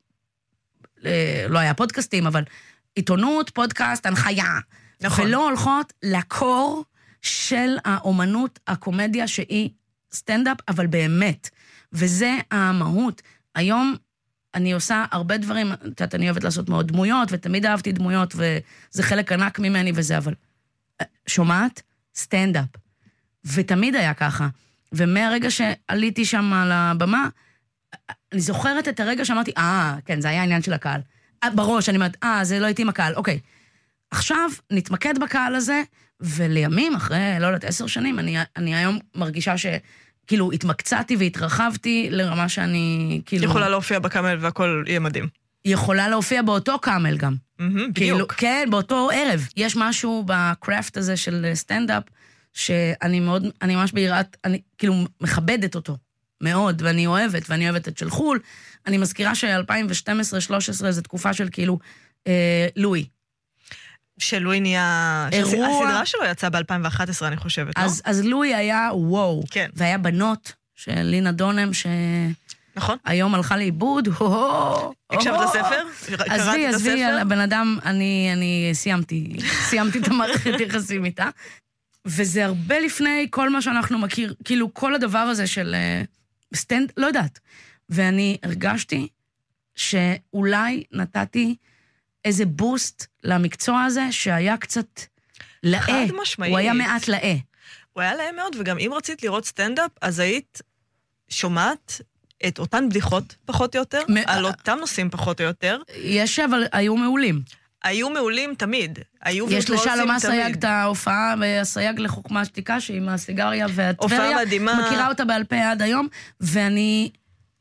לא היה פודקאסטים, אבל עיתונות, פודקאסט, הנחיה. נכון. ולא הולכות לקור של האומנות, הקומדיה שהיא סטנדאפ, אבל באמת. וזה המהות. היום אני עושה הרבה דברים, תת, אני אוהבת לעשות מאוד דמויות, ותמיד אהבתי דמויות, וזה חלק ענק ממני וזה, אבל שומעת? סטנדאפ. ותמיד היה ככה. ומהרגע שעליתי שם על הבמה, אני זוכרת את הרגע שאמרתי, אה, כן, זה היה העניין של הקהל. בראש, אני אומרת, אה, זה לא הייתי עם הקהל, אוקיי. עכשיו נתמקד בקהל הזה, ולימים, אחרי, לא יודעת, עשר שנים, אני, אני היום מרגישה שכאילו התמקצעתי והתרחבתי לרמה שאני כאילו... יכולה להופיע בקאמל והכל יהיה מדהים. יכולה להופיע באותו קאמל גם. Mm-hmm, כאילו, בדיוק. כן, באותו ערב. יש משהו בקראפט הזה של סטנדאפ, שאני מאוד, אני ממש ביראת, אני כאילו מכבדת אותו מאוד, ואני אוהבת, ואני אוהבת את של חול. אני מזכירה ש-אלפיים ושתים עשרה שלוש עשרה זה תקופה של כאילו אה, לואי. שלואי נהיה... אירוע... הסדרה שלו יצאה ב-אלפיים ואחת עשרה, אני חושבת, אז, לא? אז לואי היה וואו. כן. והיה בנות של לינה דונם, ש... נכון. היום הלכה לאיבוד. הקשבת לספר? עזבי, עזבי, הבן אדם, אני, אני סיימתי, סיימתי את המערכת יחסים איתה. וזה הרבה לפני כל מה שאנחנו מכיר, כאילו כל הדבר הזה של סטנד, לא יודעת. ואני הרגשתי שאולי נתתי איזה בוסט למקצוע הזה, שהיה קצת לאה. חד משמעית. הוא היה מעט לאה. הוא היה לאה מאוד, וגם אם רצית לראות סטנדאפ, אז היית שומעת את אותן בדיחות פחות או יותר, על אותם נושאים פחות או יותר. יש, אבל היו מעולים. היו מעולים תמיד. היו יש לשלום הסייג את ההופעה, והסייג לחוכמה שתיקה, שהיא מהסיגריה והטבריה. הופעה מדהימה. מכירה אותה בעל פה עד היום, ואני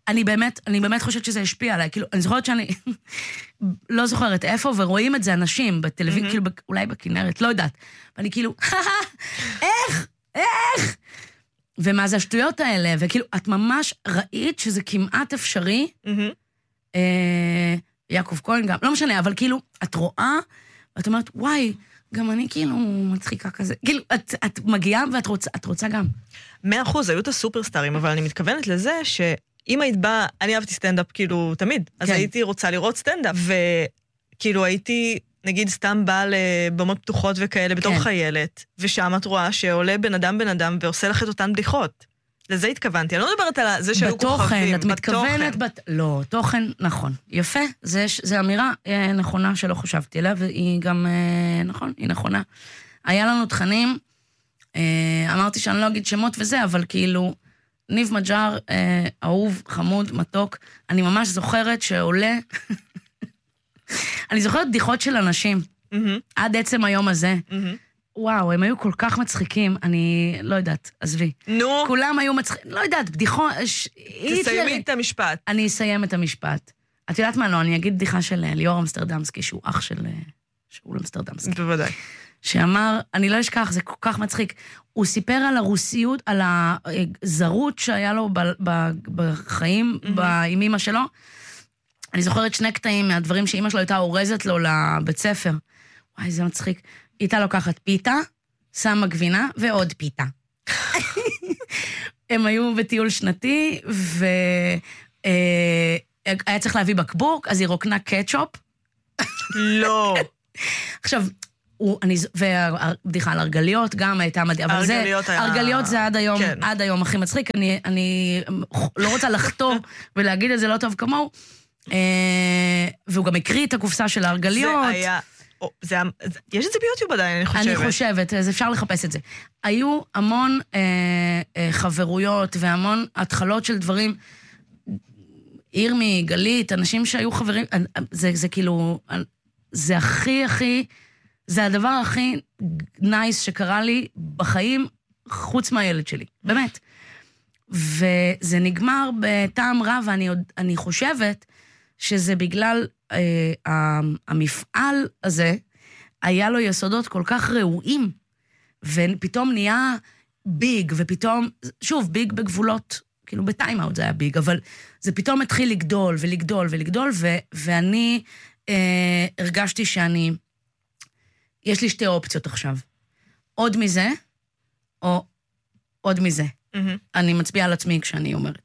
אני באמת, אני באמת חושבת שזה השפיע עליי, כאילו, אני זוכרת שאני לא זוכרת איפה, ורואים את זה אנשים בטלוויזיה, כאילו, אולי בכנרת, לא יודעת. ואני כאילו, איך? איך? ומה זה השטויות האלה? וכאילו, את ממש ראית שזה כמעט אפשרי, יעקב כהן גם, לא משנה, אבל כאילו, את רואה, ואת אומרת, וואי, גם אני כאילו מצחיקה כזה. כאילו, את, את מגיעה ואת רוצה, את רוצה גם. מאה אחוז, היו את הסופרסטארים, אבל אני מתכוונת לזה שאם היית באה, אני אהבתי סטנדאפ כאילו תמיד, אז כן. הייתי רוצה לראות סטנדאפ, וכאילו הייתי, נגיד, סתם באה לבמות פתוחות וכאלה, בתור כן. חיילת, ושם את רואה שעולה בן אדם בן אדם, ועושה לך את אותן בדיחות. לזה התכוונתי. אני לא מדברת על זה שהיו בתוכן, כוכבים. את מתכוונת, בת... לא, תוכן, נכון. יפה, זה, זה אמירה אה, נכונה שלא חשבתי עליה, והיא גם, אה, נכון, היא נכונה. היה לנו תכנים, אה, אמרתי שאני לא אגיד שמות וזה, אבל כאילו, ניב מג'אר, אה, אהוב, חמוד, מתוק, אני ממש זוכרת שעולה, אני זוכרת בדיחות של אנשים, mm-hmm. עד עצם היום הזה, mm-hmm. וואו, הם היו כל כך מצחיקים, אני לא יודעת, עזבי. נו. כולם היו מצחיקים, לא יודעת, בדיחות... תסיימי את המשפט. אני אסיים את המשפט. את יודעת מה, לא, אני אגיד בדיחה של ליאור אמסטרדמסקי, שהוא אח של שאול אמסטרדמסקי. בוודאי. שאמר, אני לא אשכח, זה כל כך מצחיק, הוא סיפר על הרוסיות, על הזרות שהיה לו בחיים, עם אמא שלו. אני זוכרת שני קטעים מהדברים שאמא שלו הייתה אורזת לו לבית ספר. וואי, זה מצחיק. היא הייתה לוקחת פיתה, שמה גבינה ועוד פיתה. הם היו בטיול שנתי, והיה צריך להביא בקבוק, אז היא רוקנה קטשופ. לא. עכשיו, ובדיחה על ארגליות גם הייתה מדהים, אבל זה, ארגליות זה עד היום, עד היום הכי מצחיק, אני לא רוצה לחתור ולהגיד את זה לא טוב כמוהו, והוא גם הקריא את הקופסה של הארגליות. זה היה... זה, יש את זה ביוטיוב עדיין, אני חושבת. אני חושבת, אז אפשר לחפש את זה. היו המון אה, אה, חברויות והמון התחלות של דברים, ירמי, גלית, אנשים שהיו חברים, זה, זה כאילו, זה הכי הכי, זה הדבר הכי נייס שקרה לי בחיים, חוץ מהילד שלי, באמת. וזה נגמר בטעם רע, ואני אני חושבת שזה בגלל... המפעל הזה היה לו יסודות כל כך ראויים, ופתאום נהיה ביג, ופתאום, שוב, ביג בגבולות, כאילו בטיימאוט זה היה ביג, אבל זה פתאום התחיל לגדול ולגדול ולגדול, ו- ואני אה, הרגשתי שאני, יש לי שתי אופציות עכשיו, עוד מזה, או עוד מזה. Mm-hmm. אני מצביעה על עצמי כשאני אומרת.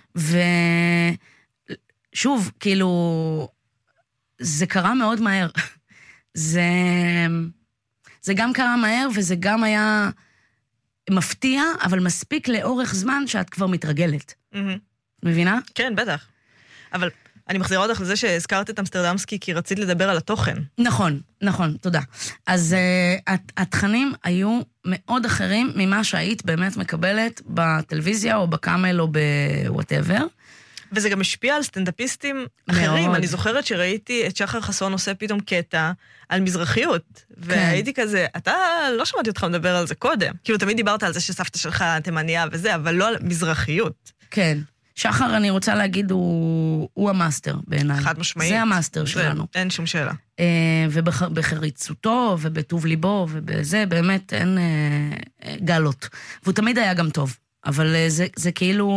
ושוב, כאילו... זה קרה מאוד מהר. זה, זה גם קרה מהר, וזה גם היה מפתיע, אבל מספיק לאורך זמן שאת כבר מתרגלת. Mm-hmm. מבינה? כן, בטח. אבל אני מחזירה אותך לזה שהזכרת את אמסטרדמסקי, כי רצית לדבר על התוכן. נכון, נכון, תודה. אז uh, התכנים היו מאוד אחרים ממה שהיית באמת מקבלת בטלוויזיה, או בקאמל, או בוואטאבר. וזה גם השפיע על סטנדאפיסטים אחרים. מאוד. אני זוכרת שראיתי את שחר חסון עושה פתאום קטע על מזרחיות. כן. והייתי כזה, אתה לא שמעתי אותך מדבר על זה קודם. כאילו תמיד דיברת על זה שסבתא שלך תימניה וזה, אבל לא על מזרחיות. כן. שחר, אני רוצה להגיד, הוא, הוא המאסטר בעיניי. חד משמעית. זה המאסטר שלנו. אין שום שאלה. ובחריצותו, ובטוב ליבו, ובזה באמת אין גלות. והוא תמיד היה גם טוב. אבל זה, זה כאילו...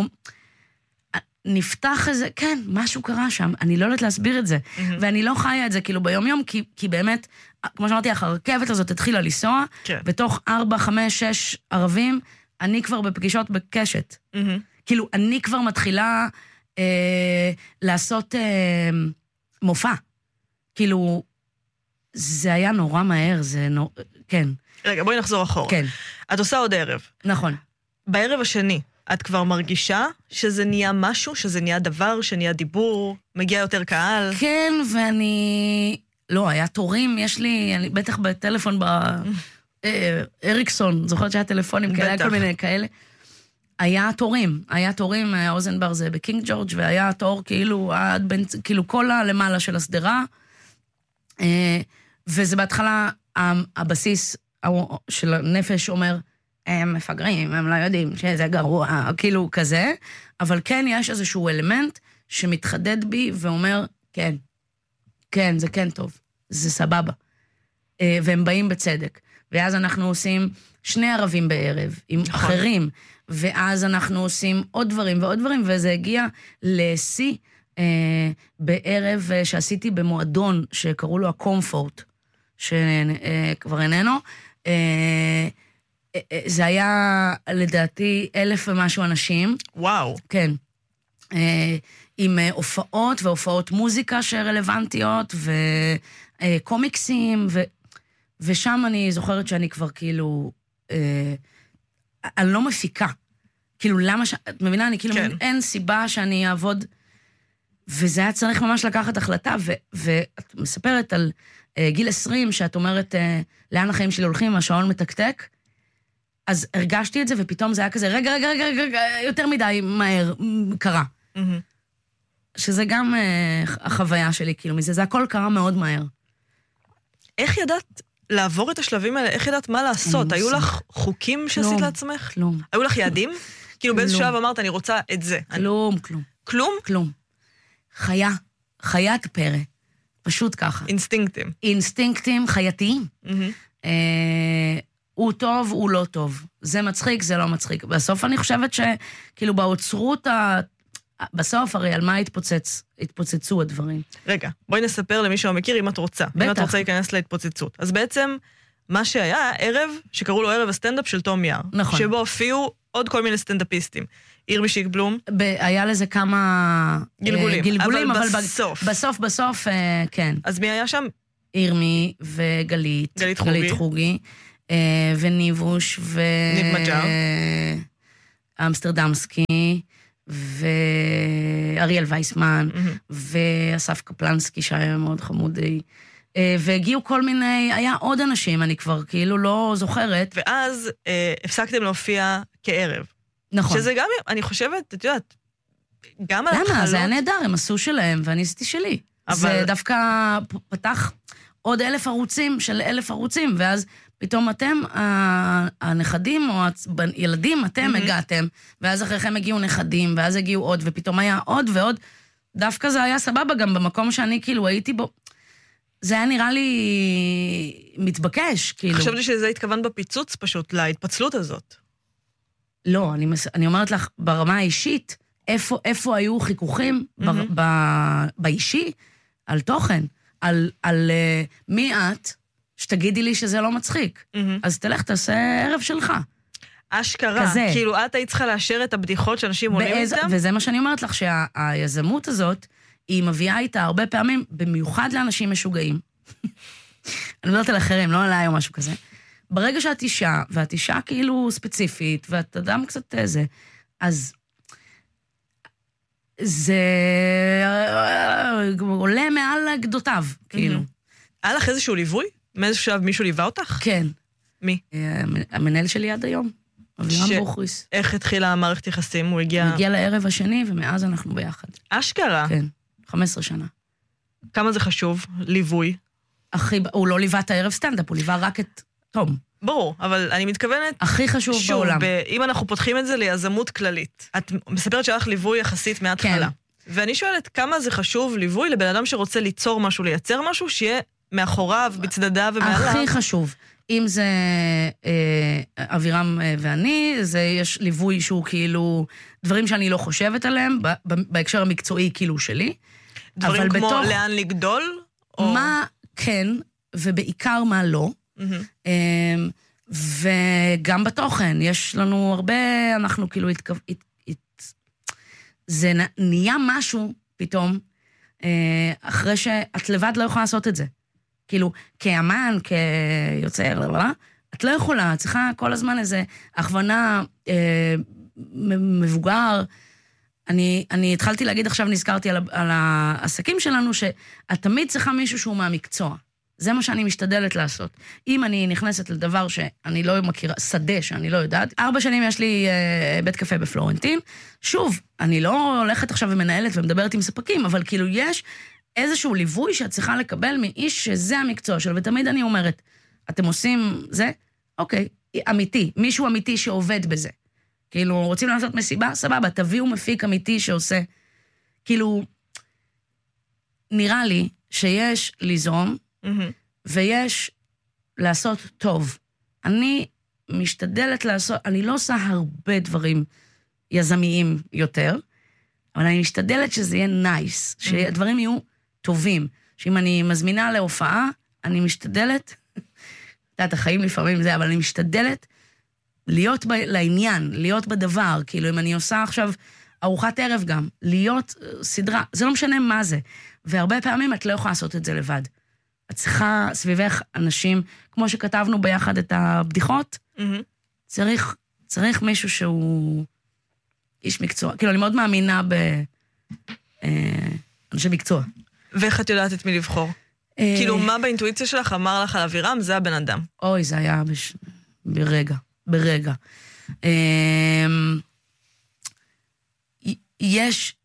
נפתח איזה, כן, משהו קרה שם, אני לא יודעת להסביר את זה, mm-hmm. ואני לא חיה את זה כאילו ביום יום, כי, כי באמת, כמו שאמרתי, הרכבת הזאת התחילה לנסוע, כן. בתוך ארבע, חמש, שש ערבים, אני כבר בפגישות בקשת. Mm-hmm. כאילו, אני כבר מתחילה אה, לעשות אה, מופע. כאילו, זה היה נורא מהר, זה נורא, כן. רגע, בואי נחזור אחורה. כן. את עושה עוד ערב. נכון. בערב השני, את כבר מרגישה שזה נהיה משהו, שזה נהיה דבר, שנהיה דיבור, מגיע יותר קהל? כן, ואני... לא, היה תורים, יש לי, אני בטח בטלפון באריקסון, זוכרת שהיה טלפונים כאלה, היה כל מיני כאלה. היה תורים, היה תורים, היה אוזנבר זה בקינג ג'ורג', והיה תור כאילו, עד בין, כאילו כל הלמעלה של הסדרה, וזה בהתחלה, הבסיס של הנפש אומר, הם מפגרים, הם לא יודעים שזה גרוע, כאילו כזה, אבל כן יש איזשהו אלמנט שמתחדד בי ואומר, כן, כן, זה כן טוב, זה סבבה. והם באים בצדק. ואז אנחנו עושים שני ערבים בערב, עם אחרים, ואז אנחנו עושים עוד דברים ועוד דברים, וזה הגיע לשיא אה, בערב שעשיתי במועדון, שקראו לו הקומפורט, שכבר איננו. אה, אה, זה היה לדעתי אלף ומשהו אנשים. וואו. כן. אה, עם הופעות והופעות מוזיקה שרלוונטיות, וקומיקסים, ו... ושם אני זוכרת שאני כבר כאילו, אה, אני לא מפיקה. כאילו, למה ש... את מבינה? אני כאילו, כן. אין סיבה שאני אעבוד, וזה היה צריך ממש לקחת החלטה, ו... ואת מספרת על אה, גיל עשרים, שאת אומרת, אה, לאן החיים שלי הולכים, השעון מתקתק, אז הרגשתי את זה, ופתאום זה היה כזה, רגע, רגע, רגע, רגע, יותר מדי מהר, קרה. Mm-hmm. שזה גם אה, החוויה שלי, כאילו, מזה, זה הכל קרה מאוד מהר. איך ידעת לעבור את השלבים האלה? איך ידעת מה לעשות? היו לך חוקים שעשית לעצמך? כלום. היו לך יעדים? כאילו באיזה שלב אמרת, אני רוצה את זה. כלום, כלום. כלום? כלום. חיה, חיית פרא. פשוט ככה. אינסטינקטים. אינסטינקטים חייתיים. הוא טוב, הוא לא טוב. זה מצחיק, זה לא מצחיק. בסוף אני חושבת שכאילו באוצרות ה... בסוף הרי על מה התפוצץ, התפוצצו הדברים. רגע, בואי נספר למי שלא מכיר אם את רוצה. בטח. אם את רוצה להיכנס להתפוצצות. אז בעצם, מה שהיה, ערב שקראו לו ערב הסטנדאפ של תום יער. נכון. שבו הופיעו עוד כל מיני סטנדאפיסטים. ירמי שיקבלום. ב- היה לזה כמה... גלגולים. גלגולים, אבל, אבל בסוף. בסוף, בסוף, אה, כן. אז מי היה שם? ירמי וגלית. גלית חוגי. גלית חוגי. אה, וניבוש ו... ניב מג'ר. אמסטרדמסקי. ואריאל וייסמן, mm-hmm. ואסף קפלנסקי שהיה מאוד חמודי, והגיעו כל מיני, היה עוד אנשים, אני כבר כאילו לא זוכרת. ואז אה, הפסקתם להופיע כערב. נכון. שזה גם, אני חושבת, את יודעת, גם על למה? התחלות... זה היה נהדר, הם עשו שלהם, ואני עשיתי שלי. אבל... זה דווקא פתח עוד אלף ערוצים של אלף ערוצים, ואז... פתאום אתם, הנכדים או הילדים, אתם mm-hmm. הגעתם, ואז אחריכם הגיעו נכדים, ואז הגיעו עוד, ופתאום היה עוד ועוד. דווקא זה היה סבבה גם במקום שאני כאילו הייתי בו. זה היה נראה לי מתבקש, כאילו. חשבתי שזה התכוון בפיצוץ פשוט, להתפצלות הזאת. לא, אני, אני אומרת לך, ברמה האישית, איפה, איפה היו חיכוכים mm-hmm. ב, ב, באישי, על תוכן, על, על uh, מי את, שתגידי לי שזה לא מצחיק. Mm-hmm. אז תלך, תעשה ערב שלך. אשכרה. כזה. כאילו, את היית צריכה לאשר את הבדיחות שאנשים עולים באיז... איתם? וזה מה שאני אומרת לך, שהיזמות הזאת, היא מביאה איתה הרבה פעמים, במיוחד לאנשים משוגעים. אני לא יודעת על אחרים, לא עליי או משהו כזה. ברגע שאת אישה, ואת אישה כאילו ספציפית, ואת אדם קצת איזה, אז זה עולה מעל גדותיו, כאילו. היה לך איזשהו ליווי? מאיזשהו שלב מישהו ליווה אותך? כן. מי? המנהל שלי עד היום, אבירם בוכריס. איך התחילה המערכת יחסים? הוא הגיע... הוא הגיע לערב השני, ומאז אנחנו ביחד. אשכרה? כן, חמש עשרה שנה. כמה זה חשוב? ליווי? הכי... הוא לא ליווה את הערב סטנדאפ, הוא ליווה רק את תום. ברור, אבל אני מתכוונת... הכי חשוב שוב, בעולם. ב... אם אנחנו פותחים את זה ליזמות כללית, את מספרת שלך ליווי יחסית מההתחלה. כן. ואני שואלת, כמה זה חשוב ליווי לבן אדם שרוצה ליצור משהו, לייצר משהו, שיהיה מאחוריו, בצדדיו ומעליו? הכי חשוב. אם זה אה, אבירם אה, ואני, זה יש ליווי שהוא כאילו, דברים שאני לא חושבת עליהם, ב, ב, בהקשר המקצועי כאילו שלי. דברים כמו בתוך, לאן לגדול? או... מה כן, ובעיקר מה לא. Mm-hmm. אה, וגם בתוכן, יש לנו הרבה, אנחנו כאילו, התכו... הת... הת... זה נהיה משהו פתאום, אה, אחרי שאת לבד לא יכולה לעשות את זה. כאילו, כאמן, כיוצר, לא, לא, את לא יכולה, את צריכה כל הזמן איזו הכוונה אה, מבוגר. אני, אני התחלתי להגיד, עכשיו נזכרתי על, על העסקים שלנו, שאת תמיד צריכה מישהו שהוא מהמקצוע. זה מה שאני משתדלת לעשות. אם אני נכנסת לדבר שאני לא מכירה, שדה שאני לא יודעת, ארבע שנים יש לי אה, בית קפה בפלורנטין, שוב, אני לא הולכת עכשיו ומנהלת ומדברת עם ספקים, אבל כאילו יש... איזשהו ליווי שאת צריכה לקבל מאיש שזה המקצוע שלו, ותמיד אני אומרת, אתם עושים זה? אוקיי, אמיתי, מישהו אמיתי שעובד בזה. כאילו, רוצים לעשות מסיבה? סבבה, תביאו מפיק אמיתי שעושה. כאילו, נראה לי שיש לזרום, ויש לעשות טוב. אני משתדלת לעשות, אני לא עושה הרבה דברים יזמיים יותר, אבל אני משתדלת שזה יהיה נייס, שהדברים יהיו טובים. שאם אני מזמינה להופעה, אני משתדלת, יודעת, החיים לפעמים זה, אבל אני משתדלת להיות ב, לעניין, להיות בדבר. כאילו, אם אני עושה עכשיו ארוחת ערב גם, להיות סדרה, זה לא משנה מה זה. והרבה פעמים את לא יכולה לעשות את זה לבד. את צריכה סביבך אנשים, כמו שכתבנו ביחד את הבדיחות, mm-hmm. צריך, צריך מישהו שהוא איש מקצוע. כאילו, אני מאוד מאמינה באנשי מקצוע. ואיך את יודעת את מי לבחור? כאילו, מה באינטואיציה שלך אמר לך על אבירם? זה הבן אדם. אוי, זה היה בש... ברגע, ברגע. יש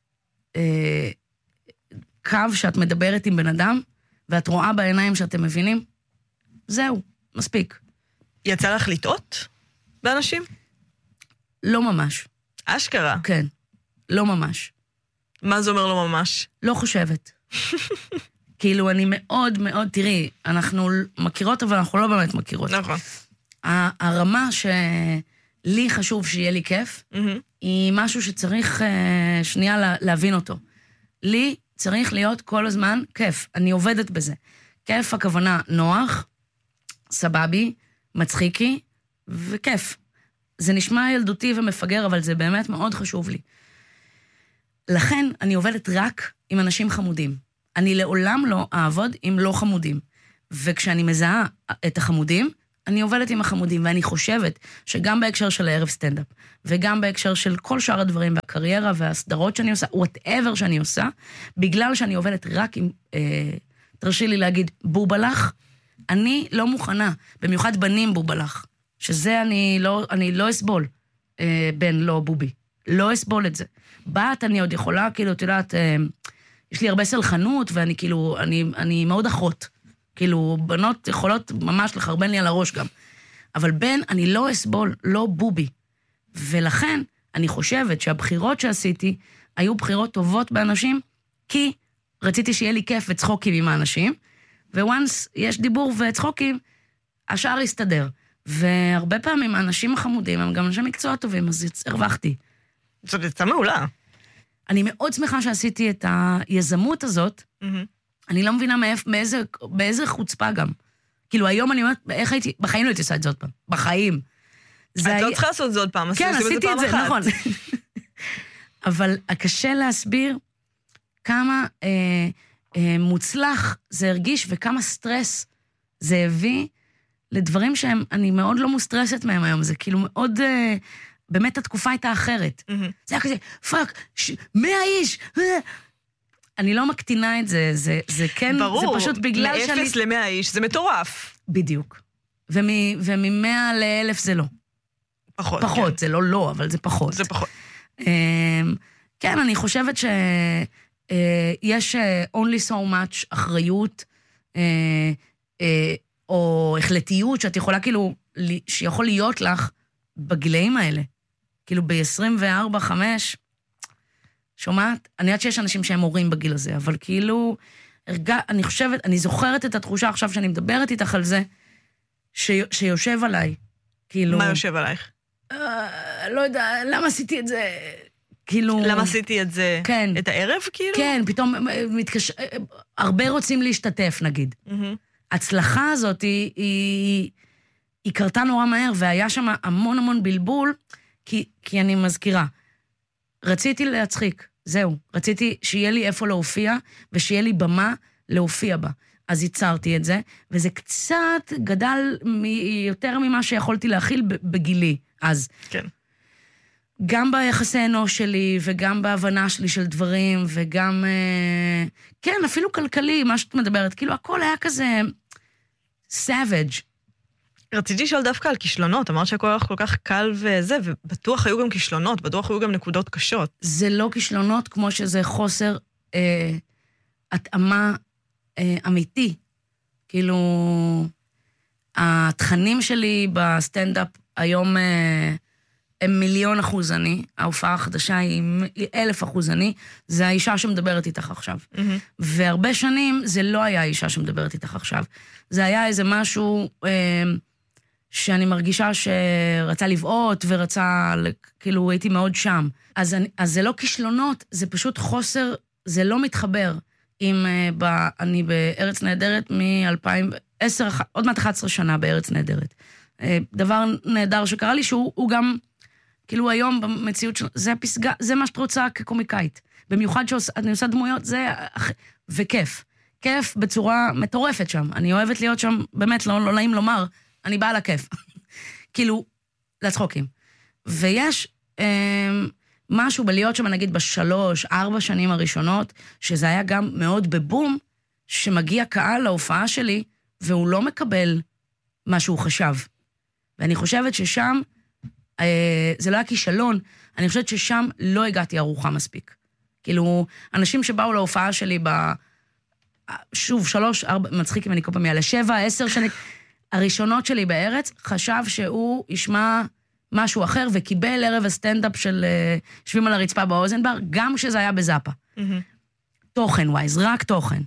קו שאת מדברת עם בן אדם, ואת רואה בעיניים שאתם מבינים, זהו, מספיק. יצא לך לטעות באנשים? לא ממש. אשכרה? כן, לא ממש. מה זה אומר לא ממש? לא חושבת. כאילו, אני מאוד מאוד, תראי, אנחנו מכירות, אבל אנחנו לא באמת מכירות. נכון. הרמה שלי חשוב שיהיה לי כיף, היא משהו שצריך שנייה להבין אותו. לי צריך להיות כל הזמן כיף. אני עובדת בזה. כיף הכוונה נוח, סבבי, מצחיקי, וכיף. זה נשמע ילדותי ומפגר, אבל זה באמת מאוד חשוב לי. לכן אני עובדת רק עם אנשים חמודים. אני לעולם לא אעבוד עם לא חמודים. וכשאני מזהה את החמודים, אני עובדת עם החמודים, ואני חושבת שגם בהקשר של הערב סטנדאפ, וגם בהקשר של כל שאר הדברים, והקריירה והסדרות שאני עושה, whatever שאני עושה, בגלל שאני עובדת רק עם, אה, תרשי לי להגיד, בובלח, אני לא מוכנה, במיוחד בנים בובלח, שזה אני לא, אני לא אסבול, אה, בן לא בובי. לא אסבול את זה. בת אני עוד יכולה, כאילו, את יודעת, אה, יש לי הרבה סלחנות, ואני כאילו, אני, אני מאוד אחות. כאילו, בנות יכולות ממש לחרבן לי על הראש גם. אבל בן, אני לא אסבול, לא בובי. ולכן, אני חושבת שהבחירות שעשיתי, היו בחירות טובות באנשים, כי רציתי שיהיה לי כיף וצחוקים עם האנשים, וואנס יש דיבור וצחוקים, השאר יסתדר. והרבה פעמים האנשים החמודים, הם גם אנשי מקצוע טובים, אז הרווחתי. זאת יצא מעולה. אני מאוד שמחה שעשיתי את היזמות הזאת, mm-hmm. אני לא מבינה מאיפה, מאיזה, באיזה חוצפה גם. כאילו, היום אני אומרת, איך הייתי, בחיים לא הייתי עושה את זה עוד פעם. בחיים. את לא צריכה לעשות את זה עוד פעם, כן, עשיתי את זה, נכון. אבל קשה להסביר כמה אה, אה, מוצלח זה הרגיש, וכמה סטרס זה הביא לדברים שהם, אני מאוד לא מוסטרסת מהם היום. זה כאילו מאוד, אה, באמת התקופה הייתה אחרת. זה היה כזה, פאק, מאה איש, אה, אני לא מקטינה את זה, זה, זה כן, ברור, זה פשוט בגלל שאני... מאפס למאה איש, זה מטורף. בדיוק. ומ, וממאה לאלף זה לא. פחות. פחות, כן. זה לא לא, אבל זה פחות. זה פחות. כן, אני חושבת שיש only so much אחריות, או החלטיות, שאת יכולה כאילו, שיכול להיות לך בגילאים האלה. כאילו ב-עשרים וארבע חמש... שומעת? אני יודעת שיש אנשים שהם הורים בגיל הזה, אבל כאילו, הרגע, אני חושבת, אני זוכרת את התחושה עכשיו שאני מדברת איתך על זה, ש, שיושב עליי. כאילו... מה יושב עלייך? אה, לא יודע, למה עשיתי את זה? כאילו... למה עשיתי את זה? כן. את הערב, כאילו? כן, פתאום מתקש... הרבה רוצים להשתתף, נגיד. Mm-hmm. הצלחה הזאת היא, היא, היא קרתה נורא מהר, והיה שם המון המון בלבול, כי, כי אני מזכירה. רציתי להצחיק, זהו. רציתי שיהיה לי איפה להופיע, ושיהיה לי במה להופיע בה. אז ייצרתי את זה, וזה קצת גדל מ- יותר ממה שיכולתי להכיל בגילי, אז. כן. גם ביחסי אנוש שלי, וגם בהבנה שלי של דברים, וגם, אה, כן, אפילו כלכלי, מה שאת מדברת, כאילו הכל היה כזה savage. רציתי לשאול דווקא על כישלונות, אמרת שהכל היה כל כך קל וזה, ובטוח היו גם כישלונות, בטוח היו גם נקודות קשות. זה לא כישלונות כמו שזה חוסר אה, התאמה אה, אמיתי. כאילו, התכנים שלי בסטנדאפ היום הם מיליון אחוז אני, ההופעה החדשה היא אלף אחוז אני, זה האישה שמדברת איתך עכשיו. והרבה שנים זה לא היה האישה שמדברת איתך עכשיו. זה היה איזה משהו שאני מרגישה שרצה לבעוט ורצה, כאילו הייתי מאוד שם. אז, אני, אז זה לא כישלונות, זה פשוט חוסר, זה לא מתחבר. אם ב, אני בארץ נהדרת מ-אלפיים ועשר, עוד מעט אחת עשרה שנה בארץ נהדרת. דבר נהדר שקרה לי שהוא גם, כאילו היום במציאות שלנו, זה הפסגה, זה מה שאת רוצה כקומיקאית. במיוחד שאני עושה דמויות, זה, וכיף. כיף בצורה מטורפת שם. אני אוהבת להיות שם, באמת, לא, לא נעים לומר, אני באה לכיף. כאילו, לצחוקים. ויש אה, משהו בלהיות שם, נגיד, בשלוש, ארבע שנים הראשונות, שזה היה גם מאוד בבום, שמגיע קהל להופעה שלי, והוא לא מקבל מה שהוא חשב. ואני חושבת ששם, אה, זה לא היה כישלון, אני חושבת ששם לא הגעתי ארוחה מספיק. כאילו, אנשים שבאו להופעה שלי ב... שוב, שלוש, ארבע, מצחיק אם אני כל פעם יעלה, שבע, עשר שנים, הראשונות שלי בארץ, חשב שהוא ישמע משהו אחר, וקיבל ערב הסטנדאפ של שבים על הרצפה באוזנבר, גם כשזה היה בזאפה. תוכן ווייז, רק תוכן.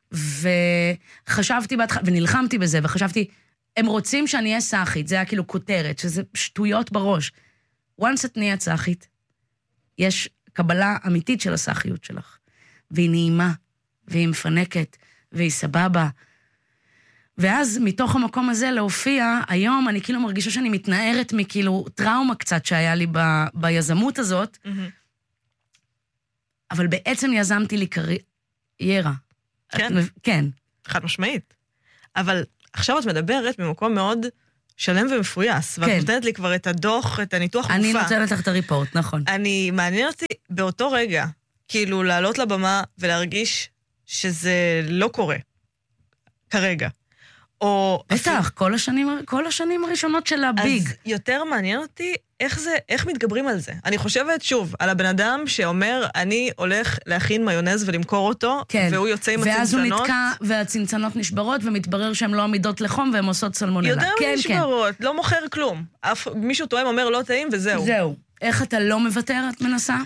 וחשבתי בהתחלה, ונלחמתי בזה, וחשבתי, הם רוצים שאני אהיה סאחית, זה היה כאילו כותרת, שזה שטויות בראש. once את נהיה סאחית, יש קבלה אמיתית של הסאחיות שלך, והיא נעימה, והיא מפנקת, והיא סבבה. ואז מתוך המקום הזה להופיע, היום אני כאילו מרגישה שאני מתנערת מכאילו טראומה קצת שהיה לי ב, ביזמות הזאת, mm-hmm. אבל בעצם יזמתי לי קריירה. כן. את, כן. חד משמעית. אבל עכשיו את מדברת במקום מאוד שלם ומפויס, ואת כן. נותנת לי כבר את הדוח, את הניתוח גופה. אני נותנת לך את הריפורט, נכון. אני, מעניין אותי באותו רגע, כאילו לעלות לבמה ולהרגיש שזה לא קורה, כרגע. או... בטח, כל השנים, כל השנים הראשונות של הביג. אז יותר מעניין אותי איך זה, איך מתגברים על זה. אני חושבת, שוב, על הבן אדם שאומר, אני הולך להכין מיונז ולמכור אותו, כן. והוא יוצא עם הצנצנות. ואז הוא נתקע, והצנצנות נשברות, ומתברר שהן לא עמידות לחום, והן עושות סלמונלה. יותר כן, נשברות, כן. לא מוכר כלום. אף, מישהו טועם אומר לא טעים, וזהו. זהו. איך אתה לא מוותר, את מנסה?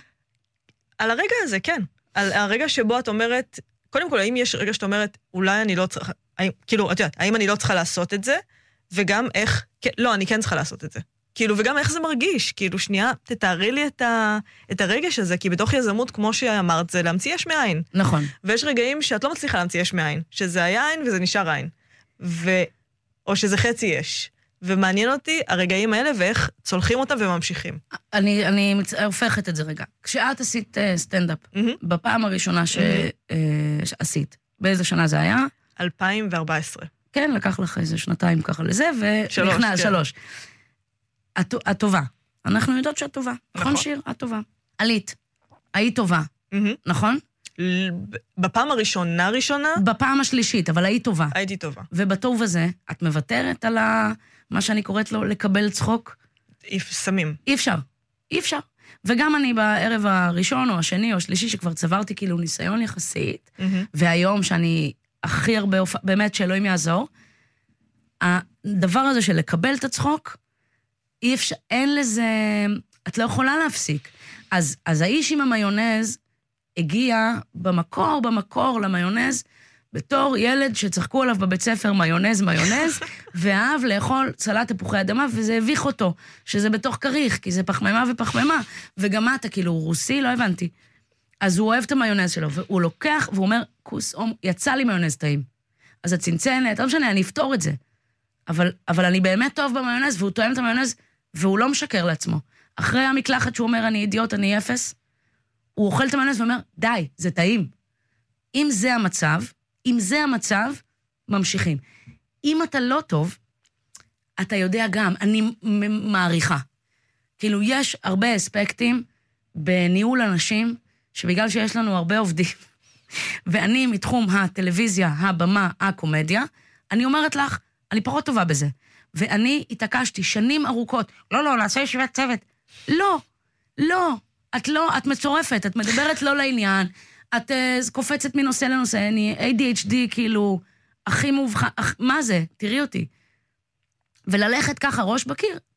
על הרגע הזה, כן. על הרגע שבו את אומרת, קודם כל, האם יש רגע שאת אומרת, אולי אני לא צריכה, האם, כאילו, את יודעת, האם אני לא צריכה לעשות את זה, וגם איך, כן, לא, אני כן צריכה לעשות את זה. כאילו, וגם איך זה מרגיש, כאילו, שנייה, תתארי לי את, ה, את הרגש הזה, כי בתוך יזמות, כמו שאמרת, זה להמציא יש מאין. נכון. ויש רגעים שאת לא מצליחה להמציא יש מאין, שזה היה עין וזה נשאר עין. ו... או שזה חצי יש. ומעניין אותי הרגעים האלה, ואיך צולחים אותם וממשיכים. אני, אני מצ... הופכת את זה רגע. כשאת עשית uh, סטנדאפ, mm-hmm. בפעם הראשונה ש... mm-hmm. uh, שעשית, באיזה שנה זה היה? אלפיים וארבע עשרה. כן, לקח לך איזה שנתיים ככה לזה, ונכנס, כן. שלוש. את, את טובה. אנחנו יודעות שאת טובה. נכון, נכון שיר? את טובה. עלית. היית טובה. Mm-hmm. נכון? בפעם הראשונה ראשונה? בפעם השלישית, אבל היית טובה. הייתי טובה. ובטוב הזה, את מוותרת על ה... מה שאני קוראת לו, לקבל צחוק? סמים. אי אפשר. אי אפשר. וגם אני בערב הראשון או השני או השלישי, שכבר צברתי כאילו ניסיון יחסית, mm-hmm. והיום שאני הכי הרבה, באמת שאלוהים יעזור, הדבר הזה של לקבל את הצחוק, אי אפשר, אין לזה, את לא יכולה להפסיק. אז, אז האיש עם המיונז הגיע במקור, במקור למיונז, בתור ילד שצחקו עליו בבית ספר מיונז, מיונז, ואהב לאכול סלט תפוחי אדמה, וזה הביך אותו, שזה בתוך כריך, כי זה פחמימה ופחמימה, וגם אתה, כאילו, הוא רוסי, לא הבנתי. אז הוא אוהב את המיונז שלו, והוא לוקח, והוא אומר, כוס, יצא לי מיונז טעים. אז הצנצנת, לא משנה, אני אפתור את זה. אבל, אבל אני באמת טוב במיונז, והוא תואם את המיונז, והוא לא משקר לעצמו. אחרי המקלחת שהוא אומר, אני אידיוט, אני אפס, הוא אוכל את המיונז ואומר, די, זה טעים. אם זה המצב, אם זה המצב, ממשיכים. אם אתה לא טוב, אתה יודע גם, אני מעריכה. כאילו, יש הרבה אספקטים בניהול אנשים, שבגלל שיש לנו הרבה עובדים, ואני מתחום הטלוויזיה, הבמה, הקומדיה, אני אומרת לך, אני פחות טובה בזה. ואני התעקשתי שנים ארוכות, לא, לא, נעשה ישיבת צוות. לא, לא, את לא, את מצורפת, את מדברת לא לעניין, את uh, קופצת מנושא לנושא, אני איי די אייץ' די כאילו, הכי מובחן, אח, מה זה? תראי אותי. וללכת ככה ראש בקיר,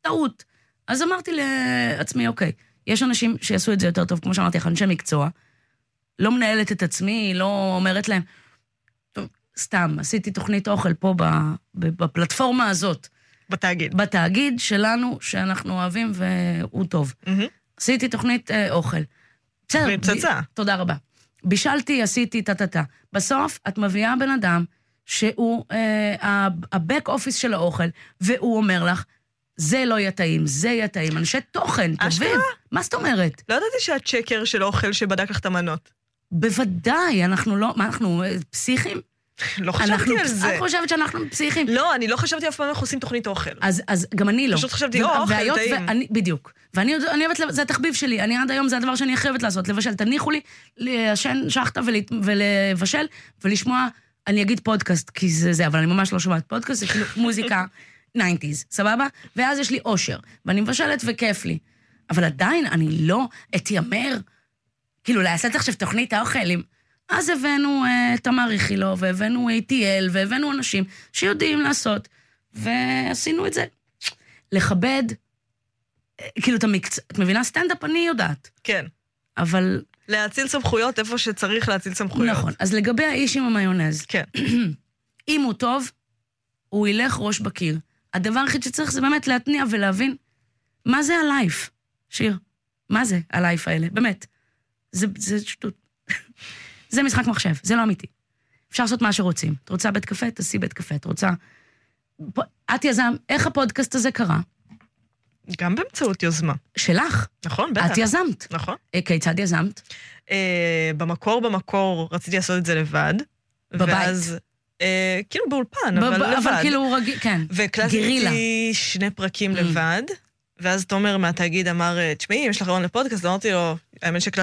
טעות. אז אמרתי לעצמי, אוקיי, יש אנשים שיעשו את זה יותר טוב, כמו שאמרתי, אנשי מקצוע, לא מנהלת את עצמי, לא אומרת להם, טוב, סתם, עשיתי תוכנית אוכל פה בפלטפורמה הזאת. בתאגיד. בתאגיד שלנו, שאנחנו אוהבים והוא טוב. עשיתי תוכנית אוכל. בסדר. פצצה. תודה רבה. בישלתי, עשיתי, טה-טה-טה. בסוף, את מביאה בן אדם שהוא הבק אופיס של האוכל, והוא אומר לך, זה לא יהיה טעים, זה יהיה טעים. אנשי תוכן, טובים. מה זאת אומרת? לא ידעתי שאת שקר של אוכל שבדק לך את המנות. בוודאי, אנחנו לא, מה, אנחנו פסיכים? לא חשבתי על זה. את חושבת שאנחנו פסיכים? לא, אני לא חשבתי אף פעם איך עושים תוכנית אוכל. אז, אז גם אני לא. פשוט חשבתי, או, אוכל, טעים. ואני, בדיוק. ואני אני אוהבת, זה התחביב שלי. אני עד היום, זה הדבר שאני חייבת לעשות, לבשל. תניחו לי לשן שחטה ולבשל, ולשמוע, אני אגיד פודקאסט, כי זה זה, אבל אני ממש לא שומעת פודקאסט, זה כאילו מוזיקה תשעים, סבבה? ואז יש לי אושר, ואני מבשלת וכיף לי. אבל עדיין אני לא אתיימר, כאילו, לעשות עכשיו תוכנית האוכלים. אז הבאנו uh, תמר איכילו, והבאנו איי טי אל, והבאנו אנשים שיודעים לעשות, ועשינו את זה. לכבד, כאילו, את המקצוע, את מבינה? סטנדאפ אני יודעת. כן. אבל... להציל סמכויות איפה שצריך להציל סמכויות. נכון. אז לגבי האיש עם המיונז, כן. אם הוא טוב, הוא ילך ראש בקיר. הדבר הכי שצריך זה באמת להתניע ולהבין מה זה הלייף, שיר. מה זה הלייף האלה? באמת. זה, זה שטות. זה משחק מחשב, זה לא אמיתי. אפשר לעשות מה שרוצים. את רוצה בית קפה? תעשי בית קפה. את רוצה... את יזם, איך הפודקאסט הזה קרה? גם באמצעות יוזמה. שלך? נכון, בטח. את יזמת. נכון. כיצד יזמת? במקור, במקור, רציתי לעשות את זה לבד. בבית. ואז... כאילו באולפן, אבל לבד. אבל כאילו רגיל, כן. והקלטתי שני פרקים לבד, ואז תומר מהתאגיד אמר, תשמעי, אם יש לך רעיון לפודקאסט, אמרתי לו, האמת שקלטתי,